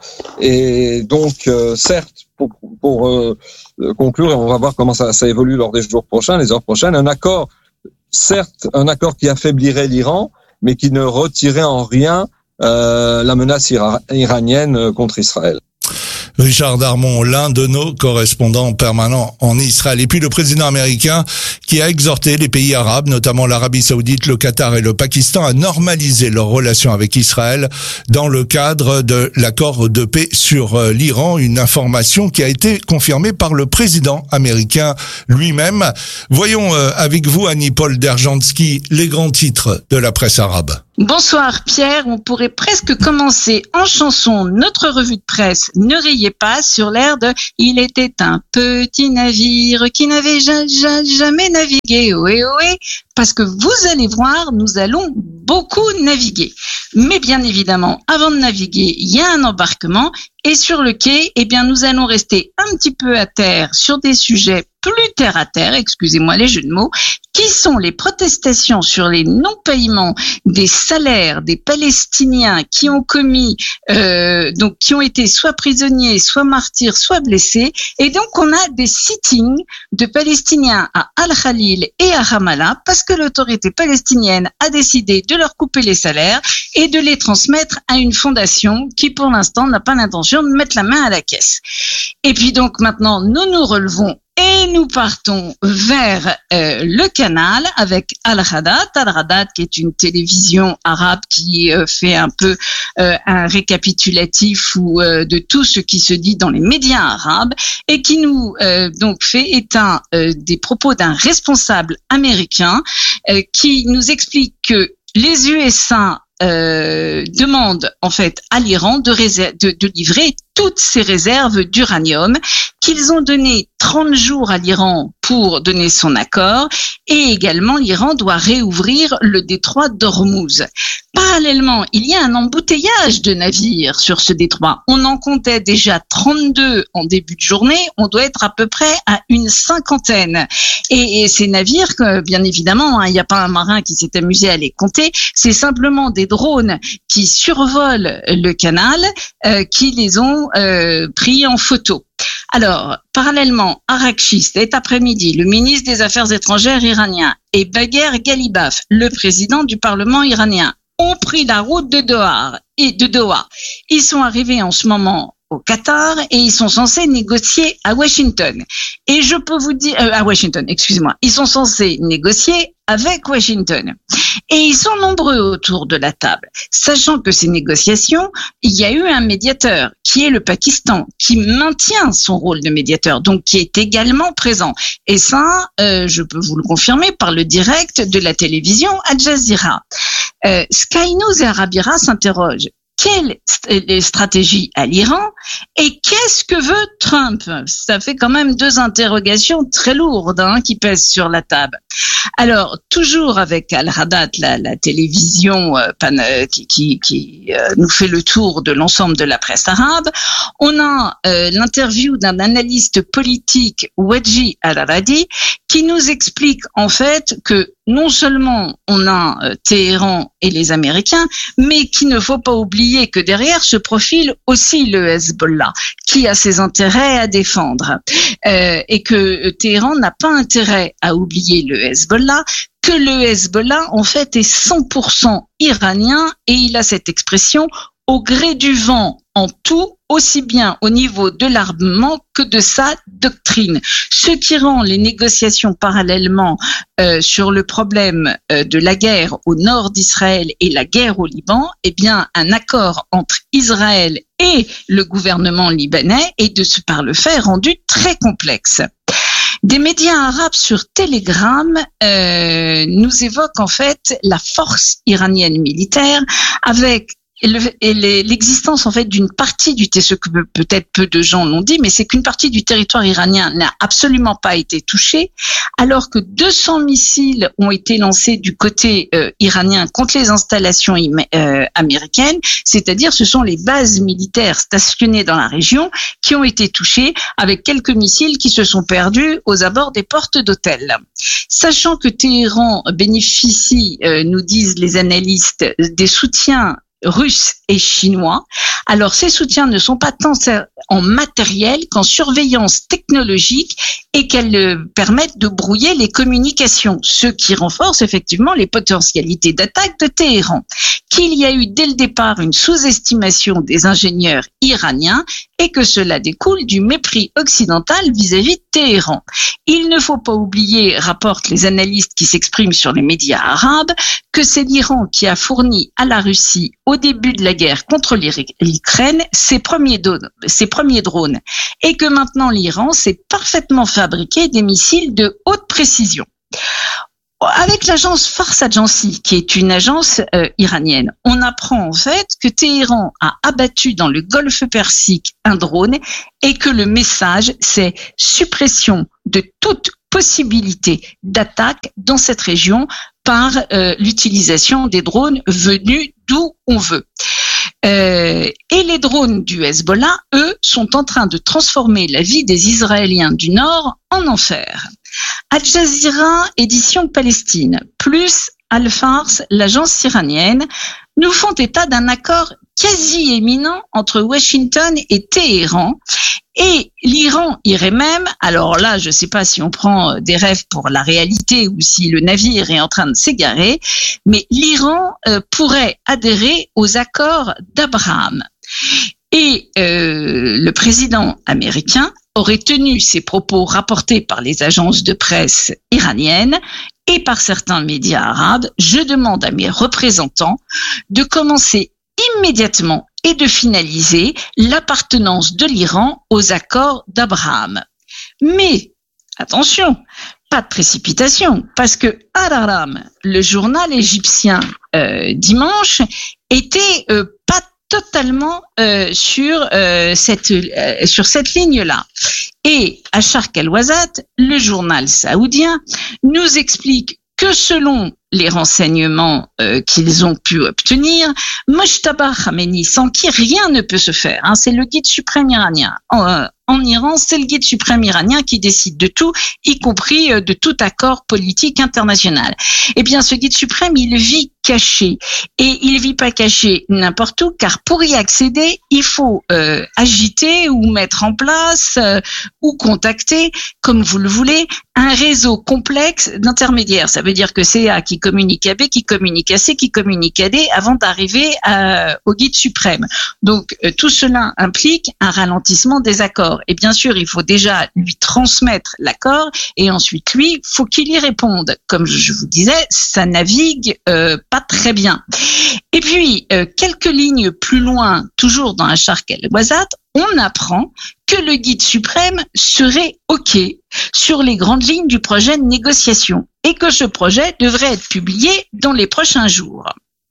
Et donc, euh, certes, pour, pour euh, conclure, et on va voir comment ça, ça évolue lors des jours prochains, les heures prochaines, un accord, certes, un accord qui affaiblirait l'Iran, mais qui ne retirait en rien euh, la menace ira- iranienne contre Israël. Richard Darmon, l'un de nos correspondants permanents en Israël. Et puis le président américain qui a exhorté les pays arabes, notamment l'Arabie Saoudite, le Qatar et le Pakistan, à normaliser leurs relations avec Israël dans le cadre de l'accord de paix sur l'Iran. Une information qui a été confirmée par le président américain lui-même. Voyons avec vous, Annie-Paul Derjanski, les grands titres de la presse arabe. Bonsoir Pierre, on pourrait presque commencer en chanson notre revue de presse Ne riez pas sur l'air de « Il était un petit navire qui n'avait ja- ja- jamais navigué, ohé ohé » parce que vous allez voir, nous allons beaucoup naviguer. Mais bien évidemment, avant de naviguer, il y a un embarquement et sur le quai, eh bien, nous allons rester un petit peu à terre sur des sujets plus terre à terre, excusez-moi les jeux de mots, qui sont les protestations sur les non-paiements des salaires des Palestiniens qui ont commis, euh, donc qui ont été soit prisonniers, soit martyrs, soit blessés. Et donc, on a des sittings de Palestiniens à Al-Khalil et à Ramallah parce que l'autorité palestinienne a décidé de leur couper les salaires et de les transmettre à une fondation qui, pour l'instant, n'a pas l'intention de mettre la main à la caisse. Et puis donc, maintenant, nous nous relevons et nous partons vers euh, le canal avec Al-Hadat, Al-Hadat qui est une télévision arabe qui euh, fait un peu euh, un récapitulatif ou euh, de tout ce qui se dit dans les médias arabes et qui nous euh, donc fait état euh, des propos d'un responsable américain euh, qui nous explique que les U S A Euh, demande en fait à l'Iran de, réser- de, de livrer toutes ses réserves d'uranium, qu'ils ont donné trente jours à l'Iran pour donner son accord, et également l'Iran doit réouvrir le détroit d'Ormuz. Parallèlement, il y a un embouteillage de navires sur ce détroit. On en comptait déjà trente-deux en début de journée, on doit être à peu près à une cinquantaine. Et, et ces navires, que, bien évidemment, hein, il n'y a pas un marin qui s'est amusé à les compter, c'est simplement des drones qui survolent le canal, euh, qui les ont euh, pris en photo. Alors, parallèlement, Arakchi, cet après-midi, le ministre des Affaires étrangères iranien, et Bagher Ghalibaf, le président du Parlement iranien, ont pris la route de Doha. Et de Doha. Ils sont arrivés en ce moment au Qatar et ils sont censés négocier à Washington. Et je peux vous dire, euh, à Washington, excusez-moi, ils sont censés négocier avec Washington. Et ils sont nombreux autour de la table, sachant que ces négociations, il y a eu un médiateur qui est le Pakistan, qui maintient son rôle de médiateur, donc qui est également présent. Et ça, euh, je peux vous le confirmer par le direct de la télévision Al Jazeera. Euh, Sky News et Arabira s'interrogent. Quelle est la stratégie à l'Iran et qu'est-ce que veut Trump? Ça fait quand même deux interrogations très lourdes hein, qui pèsent sur la table. Alors, toujours avec Al-Hadat, la, la télévision euh, pan, euh, qui, qui, qui euh, nous fait le tour de l'ensemble de la presse arabe, on a euh, l'interview d'un analyste politique, Wadji Al-Aradi, qui nous explique en fait que non seulement on a euh, Téhéran et les Américains, mais qu'il ne faut pas oublier que derrière se profile aussi le Hezbollah, qui a ses intérêts à défendre, euh, et que Téhéran n'a pas intérêt à oublier le Hezbollah, que le Hezbollah en fait est cent pour cent iranien, et il a cette expression au gré du vent en tout, aussi bien au niveau de l'armement que de sa doctrine. Ce qui rend les négociations parallèlement euh, sur le problème euh, de la guerre au nord d'Israël et la guerre au Liban, eh bien, un accord entre Israël et le gouvernement libanais est de ce par le fait rendu très complexe. Des médias arabes sur Telegram euh, nous évoquent en fait la force iranienne militaire avec le, et les, l'existence en fait d'une partie du ce que peut-être peu de gens l'ont dit, mais c'est qu'une partie du territoire iranien n'a absolument pas été touchée, alors que deux cents missiles ont été lancés du côté euh, iranien contre les installations im- euh, américaines, c'est-à-dire ce sont les bases militaires stationnées dans la région qui ont été touchées, avec quelques missiles qui se sont perdus aux abords des portes d'hôtels. Sachant que Téhéran bénéficie, euh, nous disent les analystes, des soutiens russes et chinois. Alors, ces soutiens ne sont pas tant en matériel qu'en surveillance technologique et qu'elles euh, permettent de brouiller les communications, ce qui renforce effectivement les potentialités d'attaque de Téhéran. Qu'il y a eu dès le départ une sous-estimation des ingénieurs iraniens et que cela découle du mépris occidental vis-à-vis de Téhéran. Il ne faut pas oublier, rapportent les analystes qui s'expriment sur les médias arabes, que c'est l'Iran qui a fourni à la Russie au début de la guerre contre l'Ukraine ses premiers, do- ses premiers drones et que maintenant l'Iran s'est parfaitement fabriqué des missiles de haute précision. Avec l'agence Fars Agency, qui est une agence euh, iranienne, on apprend en fait que Téhéran a abattu dans le golfe Persique un drone et que le message, c'est suppression de toute possibilité d'attaque dans cette région par euh, l'utilisation des drones venus d'où on veut. Euh, et les drones du Hezbollah, eux, sont en train de transformer la vie des Israéliens du Nord en enfer. Al Jazeera, édition Palestine, plus Al-Fars, l'agence iranienne, nous font état d'un accord quasi éminent entre Washington et Téhéran. Et l'Iran irait même, alors là, je ne sais pas si on prend des rêves pour la réalité ou si le navire est en train de s'égarer, mais l'Iran euh, pourrait adhérer aux accords d'Abraham. Et euh, le président américain aurait tenu ces propos rapportés par les agences de presse iraniennes et par certains médias arabes. Je demande à mes représentants de commencer immédiatement et de finaliser l'appartenance de l'Iran aux accords d'Abraham. Mais, attention, pas de précipitation, parce que Al-Ahram, le journal égyptien euh, dimanche, était euh, pas totalement euh, sur euh, cette euh, sur cette ligne-là. Et Asharq al-Wazat, le journal saoudien, nous explique que selon les renseignements euh, qu'ils ont pu obtenir, Mojtaba Khamenei, sans qui rien ne peut se faire, hein, c'est le guide suprême iranien. En, euh, en Iran, c'est le guide suprême iranien qui décide de tout, y compris euh, de tout accord politique international. Eh bien, ce guide suprême, il vit caché. Et il vit pas caché n'importe où, car pour y accéder, il faut euh, agiter ou mettre en place euh, ou contacter, comme vous le voulez, un réseau complexe d'intermédiaires. Ça veut dire que c'est A qui communique à B, qui communique à C, qui communique à D, avant d'arriver à, au guide suprême. Donc, euh, tout cela implique un ralentissement des accords. Et bien sûr, il faut déjà lui transmettre l'accord, et ensuite, lui, faut qu'il y réponde. Comme je vous disais, ça navigue euh, pas très bien. Et puis, euh, quelques lignes plus loin, toujours dans Asharq al-Wazat, on apprend que le guide suprême serait OK sur les grandes lignes du projet de négociation et que ce projet devrait être publié dans les prochains jours.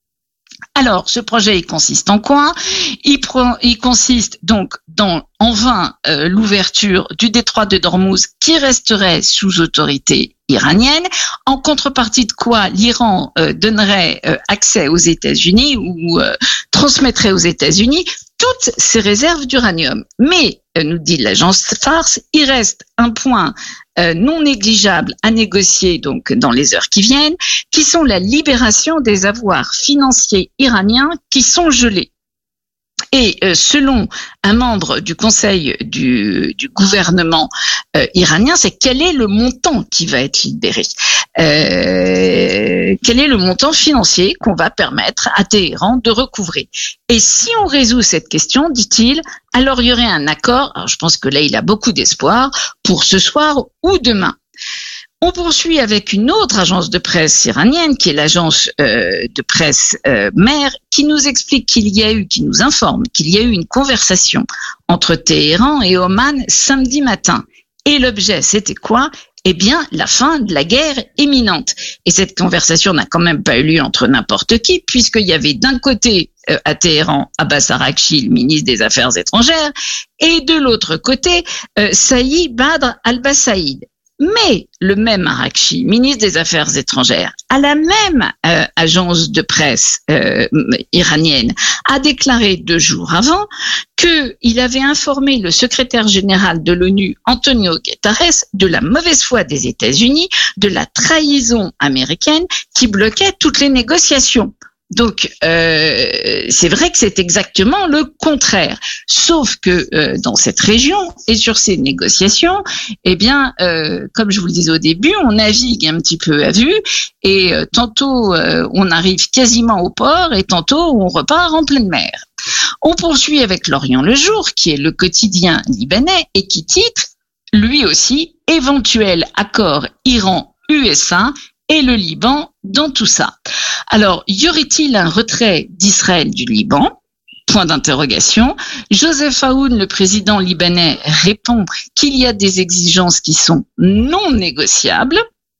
Alors, ce projet, il consiste en quoi ? Il, prend, il consiste donc dans, en vain, euh, l'ouverture du détroit de Dormouz qui resterait sous autorité iranienne, en contrepartie de quoi l'Iran euh, donnerait euh, accès aux États-Unis ou euh, transmettrait aux États-Unis toutes ces réserves d'uranium. Mais, euh, nous dit l'agence Fars, il reste un point euh, non négligeable à négocier donc dans les heures qui viennent, qui sont la libération des avoirs financiers iraniens qui sont gelés. Et euh, selon un membre du conseil du, du gouvernement euh, iranien, c'est quel est le montant qui va être libéré, euh, quel est le montant financier qu'on va permettre à Téhéran de recouvrer. Et si on résout cette question, dit-il, alors il y aurait un accord, alors je pense que là il a beaucoup d'espoir, pour ce soir ou demain. On poursuit avec une autre agence de presse iranienne, qui est l'agence euh, de presse euh, mère, qui nous explique qu'il y a eu, qui nous informe qu'il y a eu une conversation entre Téhéran et Oman samedi matin. Et l'objet, c'était quoi ? eh bien, la fin de la guerre imminente. Et cette conversation n'a quand même pas eu lieu entre n'importe qui, puisqu'il y avait d'un côté, euh, à Téhéran, Abbas Araghchi, le ministre des Affaires étrangères, et de l'autre côté, euh, Saïd Badr al-Bassaïd. Mais le même Araghchi, ministre des Affaires étrangères, à la même euh, agence de presse euh, iranienne, a déclaré deux jours avant qu'il avait informé le secrétaire général de l'ONU, Antonio Guterres, de la mauvaise foi des États-Unis, de la trahison américaine qui bloquait toutes les négociations. Donc, euh, c'est vrai que c'est exactement le contraire. Sauf que euh, dans cette région et sur ces négociations, eh bien, euh, comme je vous le disais au début, on navigue un petit peu à vue et euh, tantôt euh, on arrive quasiment au port et tantôt on repart en pleine mer. On poursuit avec l'Orient le Jour, qui est le quotidien libanais et qui titre, lui aussi, éventuel accord Iran-U S A et le Liban dans tout ça. Alors, y aurait-il un retrait d'Israël du Liban ? Point d'interrogation. Joseph Aoun, le président libanais, répond qu'il y a des exigences qui sont non négociables.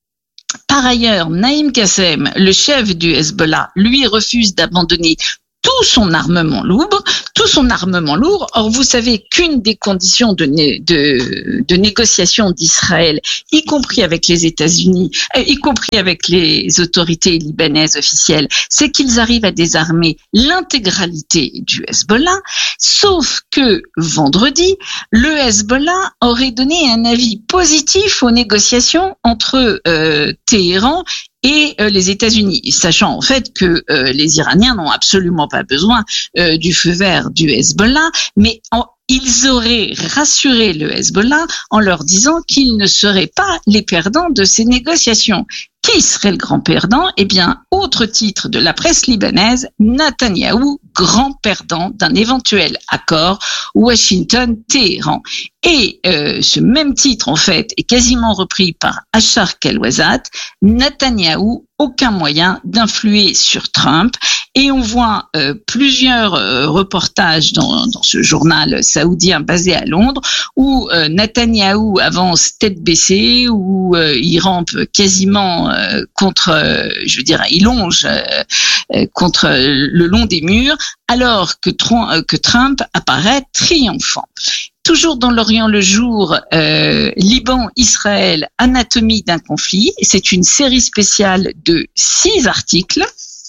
Par ailleurs, Naïm Kassem, le chef du Hezbollah, lui refuse d'abandonner tout son armement lourd, tout son armement lourd. Or, vous savez qu'une des conditions de, né, de, de négociation d'Israël, y compris avec les États-Unis, euh, y compris avec les autorités libanaises officielles, c'est qu'ils arrivent à désarmer l'intégralité du Hezbollah. Sauf que vendredi, le Hezbollah aurait donné un avis positif aux négociations entre euh, Téhéran et euh, les États-Unis, sachant en fait que euh, les Iraniens n'ont absolument pas besoin euh, du feu vert du Hezbollah, mais en, ils auraient rassuré le Hezbollah en leur disant qu'ils ne seraient pas les perdants de ces négociations. Qui serait le grand perdant ? Eh bien, autre titre de la presse libanaise, Netanyahou, grand perdant d'un éventuel accord Washington-Téhéran. Et euh, ce même titre, en fait, est quasiment repris par Achar Kelwazat, Netanyahou, aucun moyen d'influer sur Trump. Et on voit euh, plusieurs euh, reportages dans, dans ce journal saoudien basé à Londres où euh, Netanyahou avance tête baissée, où euh, il rampe quasiment euh, contre, euh, je veux dire, il longe euh, contre euh, le long des murs, alors que, euh, que Trump apparaît triomphant. Toujours dans l'Orient le Jour, euh, Liban, Israël, anatomie d'un conflit. C'est une série spéciale de six articles.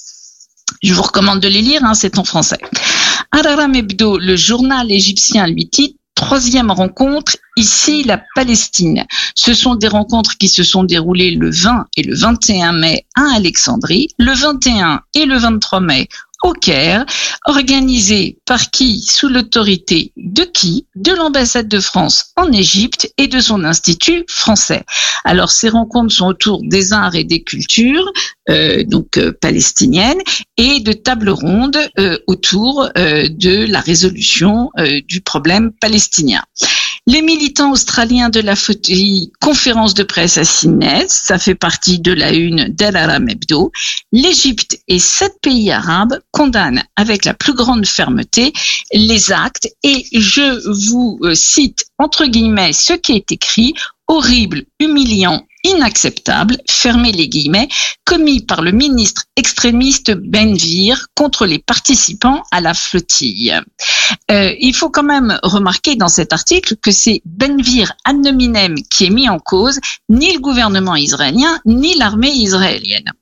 Je vous recommande de les lire, hein, c'est en français. Al-Ahram Hebdo, le journal égyptien, lui titre troisième rencontre, ici la Palestine. Ce sont des rencontres qui se sont déroulées le vingt et le vingt et un mai à Alexandrie, le vingt et un et le vingt-trois mai au Caire, organisé par qui? Sous l'autorité de qui? De l'ambassade de France en Égypte et de son institut français. Alors ces rencontres sont autour des arts et des cultures, euh, donc euh, palestiniennes, et de tables rondes euh, autour euh, de la résolution euh, du problème palestinien. Les militants australiens de la folie, conférence de presse à Sydney, ça fait partie de la une d'Al-Ahram Hebdo. L'Égypte et sept pays arabes condamnent avec la plus grande fermeté les actes et je vous cite entre guillemets ce qui est écrit, horrible, humiliant, inacceptable, fermez les guillemets, commis par le ministre extrémiste Ben-Gvir contre les participants à la flottille. Euh, il faut quand même remarquer dans cet article que c'est Ben-Gvir ad nominem qui est mis en cause, ni le gouvernement israélien, ni l'armée israélienne.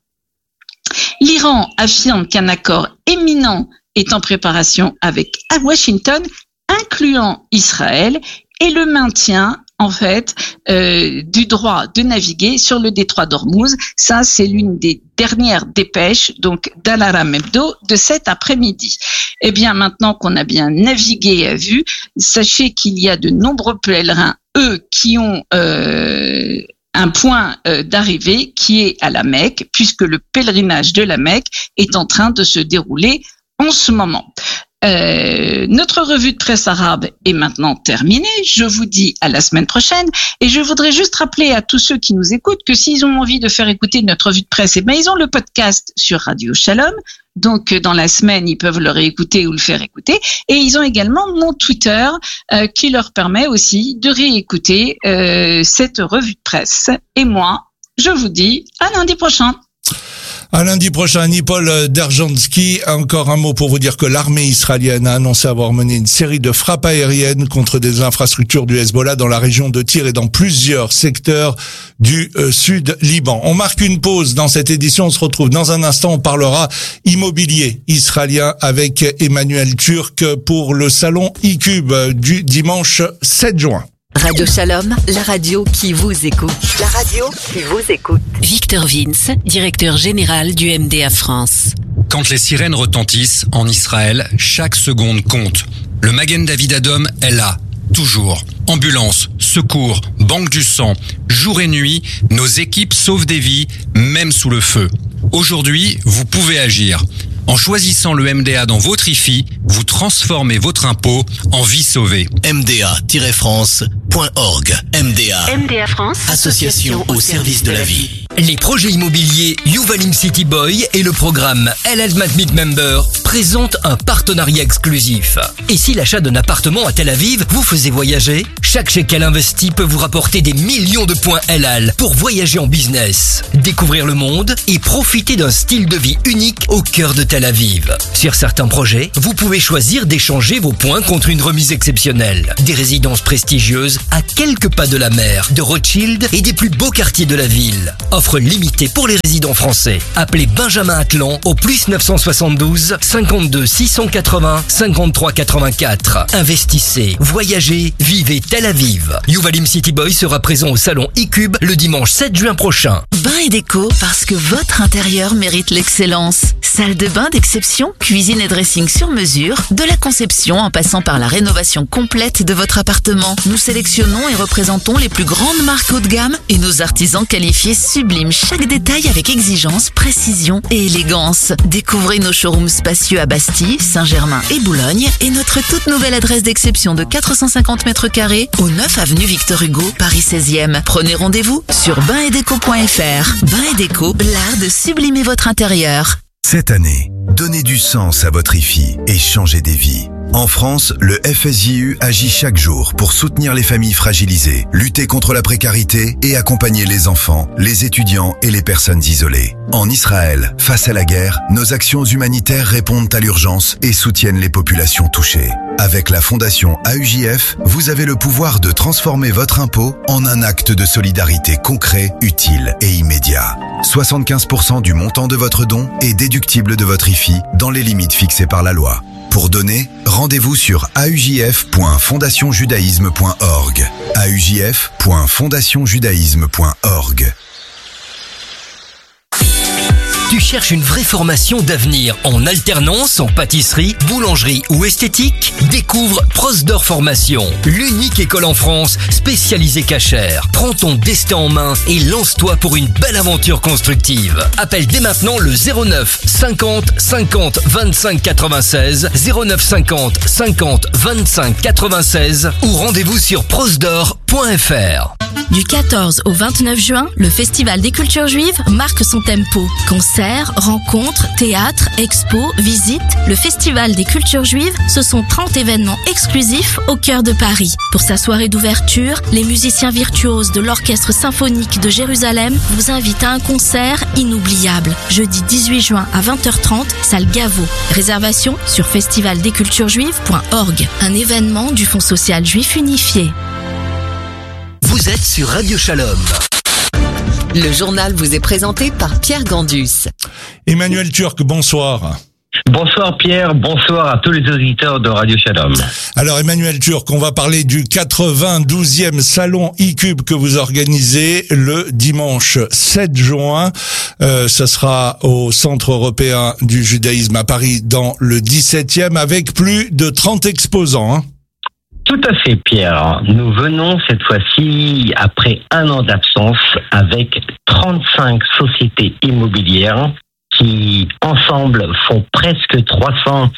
L'Iran affirme qu'un accord éminent est en préparation avec Washington, incluant Israël, et le maintien en fait, euh, du droit de naviguer sur le détroit d'Ormuz. Ça, c'est l'une des dernières dépêches, donc, d'Al-Ahram Hebdo de cet après-midi. Eh bien, maintenant qu'on a bien navigué à vue, sachez qu'il y a de nombreux pèlerins, eux, qui ont euh, un point euh, d'arrivée qui est à la Mecque, puisque le pèlerinage de la Mecque est en train de se dérouler en ce moment. Euh, notre revue de presse arabe est maintenant terminée. Je vous dis à la semaine prochaine. Et je voudrais juste rappeler à tous ceux qui nous écoutent que s'ils ont envie de faire écouter notre revue de presse, eh ben, ils ont le podcast sur Radio Shalom. Donc, dans la semaine, ils peuvent le réécouter ou le faire écouter. Et ils ont également mon Twitter euh, qui leur permet aussi de réécouter euh, cette revue de presse. Et moi, je vous dis à lundi prochain. À lundi prochain, Nipol Derjanski. Encore un mot pour vous dire que l'armée israélienne a annoncé avoir mené une série de frappes aériennes contre des infrastructures du Hezbollah dans la région de Tyr et dans plusieurs secteurs du euh, sud Liban. On marque une pause dans cette édition. On se retrouve dans un instant. On parlera immobilier israélien avec Emmanuel Turc pour le salon iCube du dimanche sept juin. Radio Shalom, la radio qui vous écoute. La radio qui vous écoute. Victor Vince, directeur général du M D A France. Quand les sirènes retentissent en Israël, chaque seconde compte. Le Magen David Adom est là, toujours. Ambulance, secours, banque du sang, jour et nuit, nos équipes sauvent des vies, même sous le feu. Aujourd'hui, vous pouvez agir. En choisissant le M D A dans votre I F I, vous transformez votre impôt en vie sauvée. M D A France point org. M D A. M D A France, Association au service de la vie. Les projets immobiliers Yuvalim City Boy et le programme L L Magnet Member présentent un partenariat exclusif. Et si l'achat d'un appartement à Tel Aviv vous faisait voyager, chaque shekel investi peut vous rapporter des millions de points L L pour voyager en business, découvrir le monde et profiter d'un style de vie unique au cœur de Tel Aviv. Sur certains projets, vous pouvez choisir d'échanger vos points contre une remise exceptionnelle. Des résidences prestigieuses à quelques pas de la mer, de Rothschild et des plus beaux quartiers de la ville. Offre limitée pour les résidents français. Appelez Benjamin Atlan au plus neuf cent soixante-douze cinquante-deux six cent quatre-vingts cinquante-trois quatre-vingt-quatre. Investissez, voyagez, vivez Tel Aviv. Yuvalim City Boy sera présent au salon iCube le dimanche sept juin prochain. Bain et déco, parce que votre intérieur mérite l'excellence. Salle de bain d'exception, cuisine et dressing sur mesure, de la conception en passant par la rénovation complète de votre appartement. Nous sélectionnons et représentons les plus grandes marques haut de gamme et nos artisans qualifiés subliment chaque détail avec exigence, précision et élégance. Découvrez nos showrooms spacieux à Bastille, Saint-Germain et Boulogne et notre toute nouvelle adresse d'exception de quatre cent cinquante mètres carrés au neuf avenue Victor Hugo, Paris seizième. Prenez rendez-vous sur bain et déco point f r. Bain et déco, l'art de sublimer votre intérieur. Cette année, donnez du sens à votre I F I et changez des vies. En France, le F S J U agit chaque jour pour soutenir les familles fragilisées, lutter contre la précarité et accompagner les enfants, les étudiants et les personnes isolées. En Israël, face à la guerre, nos actions humanitaires répondent à l'urgence et soutiennent les populations touchées. Avec la Fondation A U J F, vous avez le pouvoir de transformer votre impôt en un acte de solidarité concret, utile et immédiat. soixante-quinze pour cent du montant de votre don est déductible de votre I F I dans les limites fixées par la loi. Pour donner, rendez-vous sur a u j f point fondation judaïsme point org. a u j f point fondation judaïsme point org. Tu cherches une vraie formation d'avenir en alternance, en pâtisserie, boulangerie ou esthétique? Découvre Prosdor Formation, l'unique école en France spécialisée cachère. Prends ton destin en main et lance-toi pour une belle aventure constructive. Appelle dès maintenant le zéro neuf cinquante cinquante vingt-cinq quatre-vingt-seize, zéro neuf cinquante cinquante vingt-cinq quatre-vingt-seize ou rendez-vous sur prosdor point f r. Du quatorze au vingt-neuf juin, le Festival des cultures juives marque son tempo. Concerts, rencontres, théâtres, expos, visites, le Festival des cultures juives, ce sont trente événements exclusifs au cœur de Paris. Pour sa soirée d'ouverture, les musiciens virtuoses de l'Orchestre symphonique de Jérusalem vous invitent à un concert inoubliable. Jeudi dix-huit juin à vingt heures trente, salle Gaveau. Réservation sur festival des cultures juives point org. Un événement du Fonds social juif unifié. Vous êtes sur Radio Shalom. Le journal vous est présenté par Pierre Gandus. Emmanuel Turc, bonsoir. Bonsoir Pierre, bonsoir à tous les auditeurs de Radio Shalom. Alors Emmanuel Turc, on va parler du quatre-vingt-douzième salon iCube que vous organisez le dimanche sept juin. Euh, ça sera au Centre européen du judaïsme à Paris dans le dix-septième avec plus de trente exposants. Hein. Tout à fait, Pierre. Nous venons cette fois-ci, après un an d'absence, avec trente-cinq sociétés immobilières qui, ensemble, font presque trois cents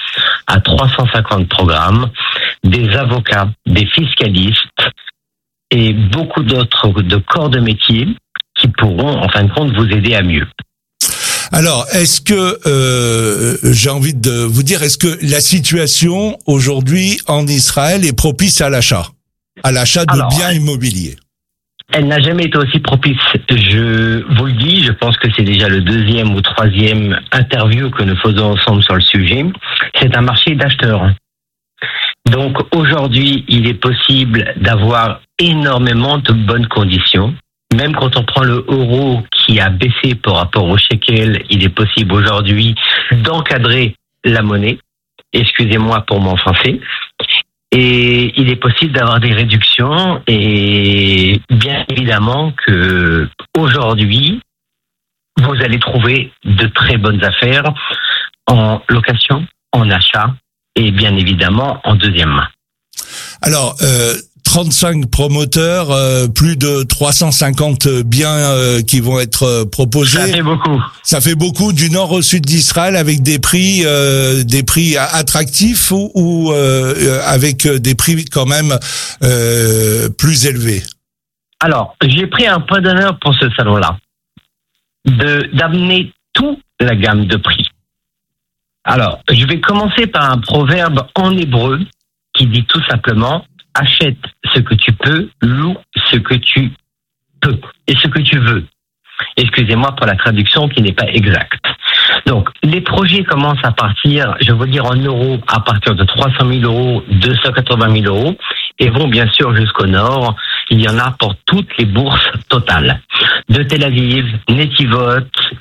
à trois cent cinquante programmes, des avocats, des fiscalistes et beaucoup d'autres de corps de métier qui pourront, en fin de compte, vous aider à mieux. Alors, est-ce que, euh, j'ai envie de vous dire, est-ce que la situation aujourd'hui en Israël est propice à l'achat, à l'achat de Alors, biens immobiliers? Elle n'a jamais été aussi propice. Je vous le dis, je pense que c'est déjà le deuxième ou troisième interview que nous faisons ensemble sur le sujet. C'est un marché d'acheteurs. Donc aujourd'hui, il est possible d'avoir énormément de bonnes conditions. Même quand on prend le euro qui a baissé par rapport au shekel, il est possible aujourd'hui d'encadrer la monnaie. Excusez-moi pour mon français. Et il est possible d'avoir des réductions et bien évidemment que aujourd'hui, vous allez trouver de très bonnes affaires en location, en achat et bien évidemment en deuxième main. Alors, euh, trente-cinq promoteurs, euh, plus de trois cent cinquante biens euh, qui vont être euh, proposés. Ça fait beaucoup. Ça fait beaucoup du nord au sud d'Israël avec des prix, euh, des prix attractifs ou, ou euh, avec des prix quand même euh, plus élevés. Alors, j'ai pris un point d'honneur pour ce salon-là, de d'amener toute la gamme de prix. Alors, je vais commencer par un proverbe en hébreu qui dit tout simplement « Achète ce que tu peux, loue ce que tu peux et ce que tu veux ». Excusez-moi pour la traduction qui n'est pas exacte. Donc, les projets commencent à partir, je veux dire en euros, à partir de trois cent mille euros, deux cent quatre-vingt mille euros, et vont bien sûr jusqu'au nord. Il y en a pour toutes les bourses totales. De Tel Aviv, Netivot,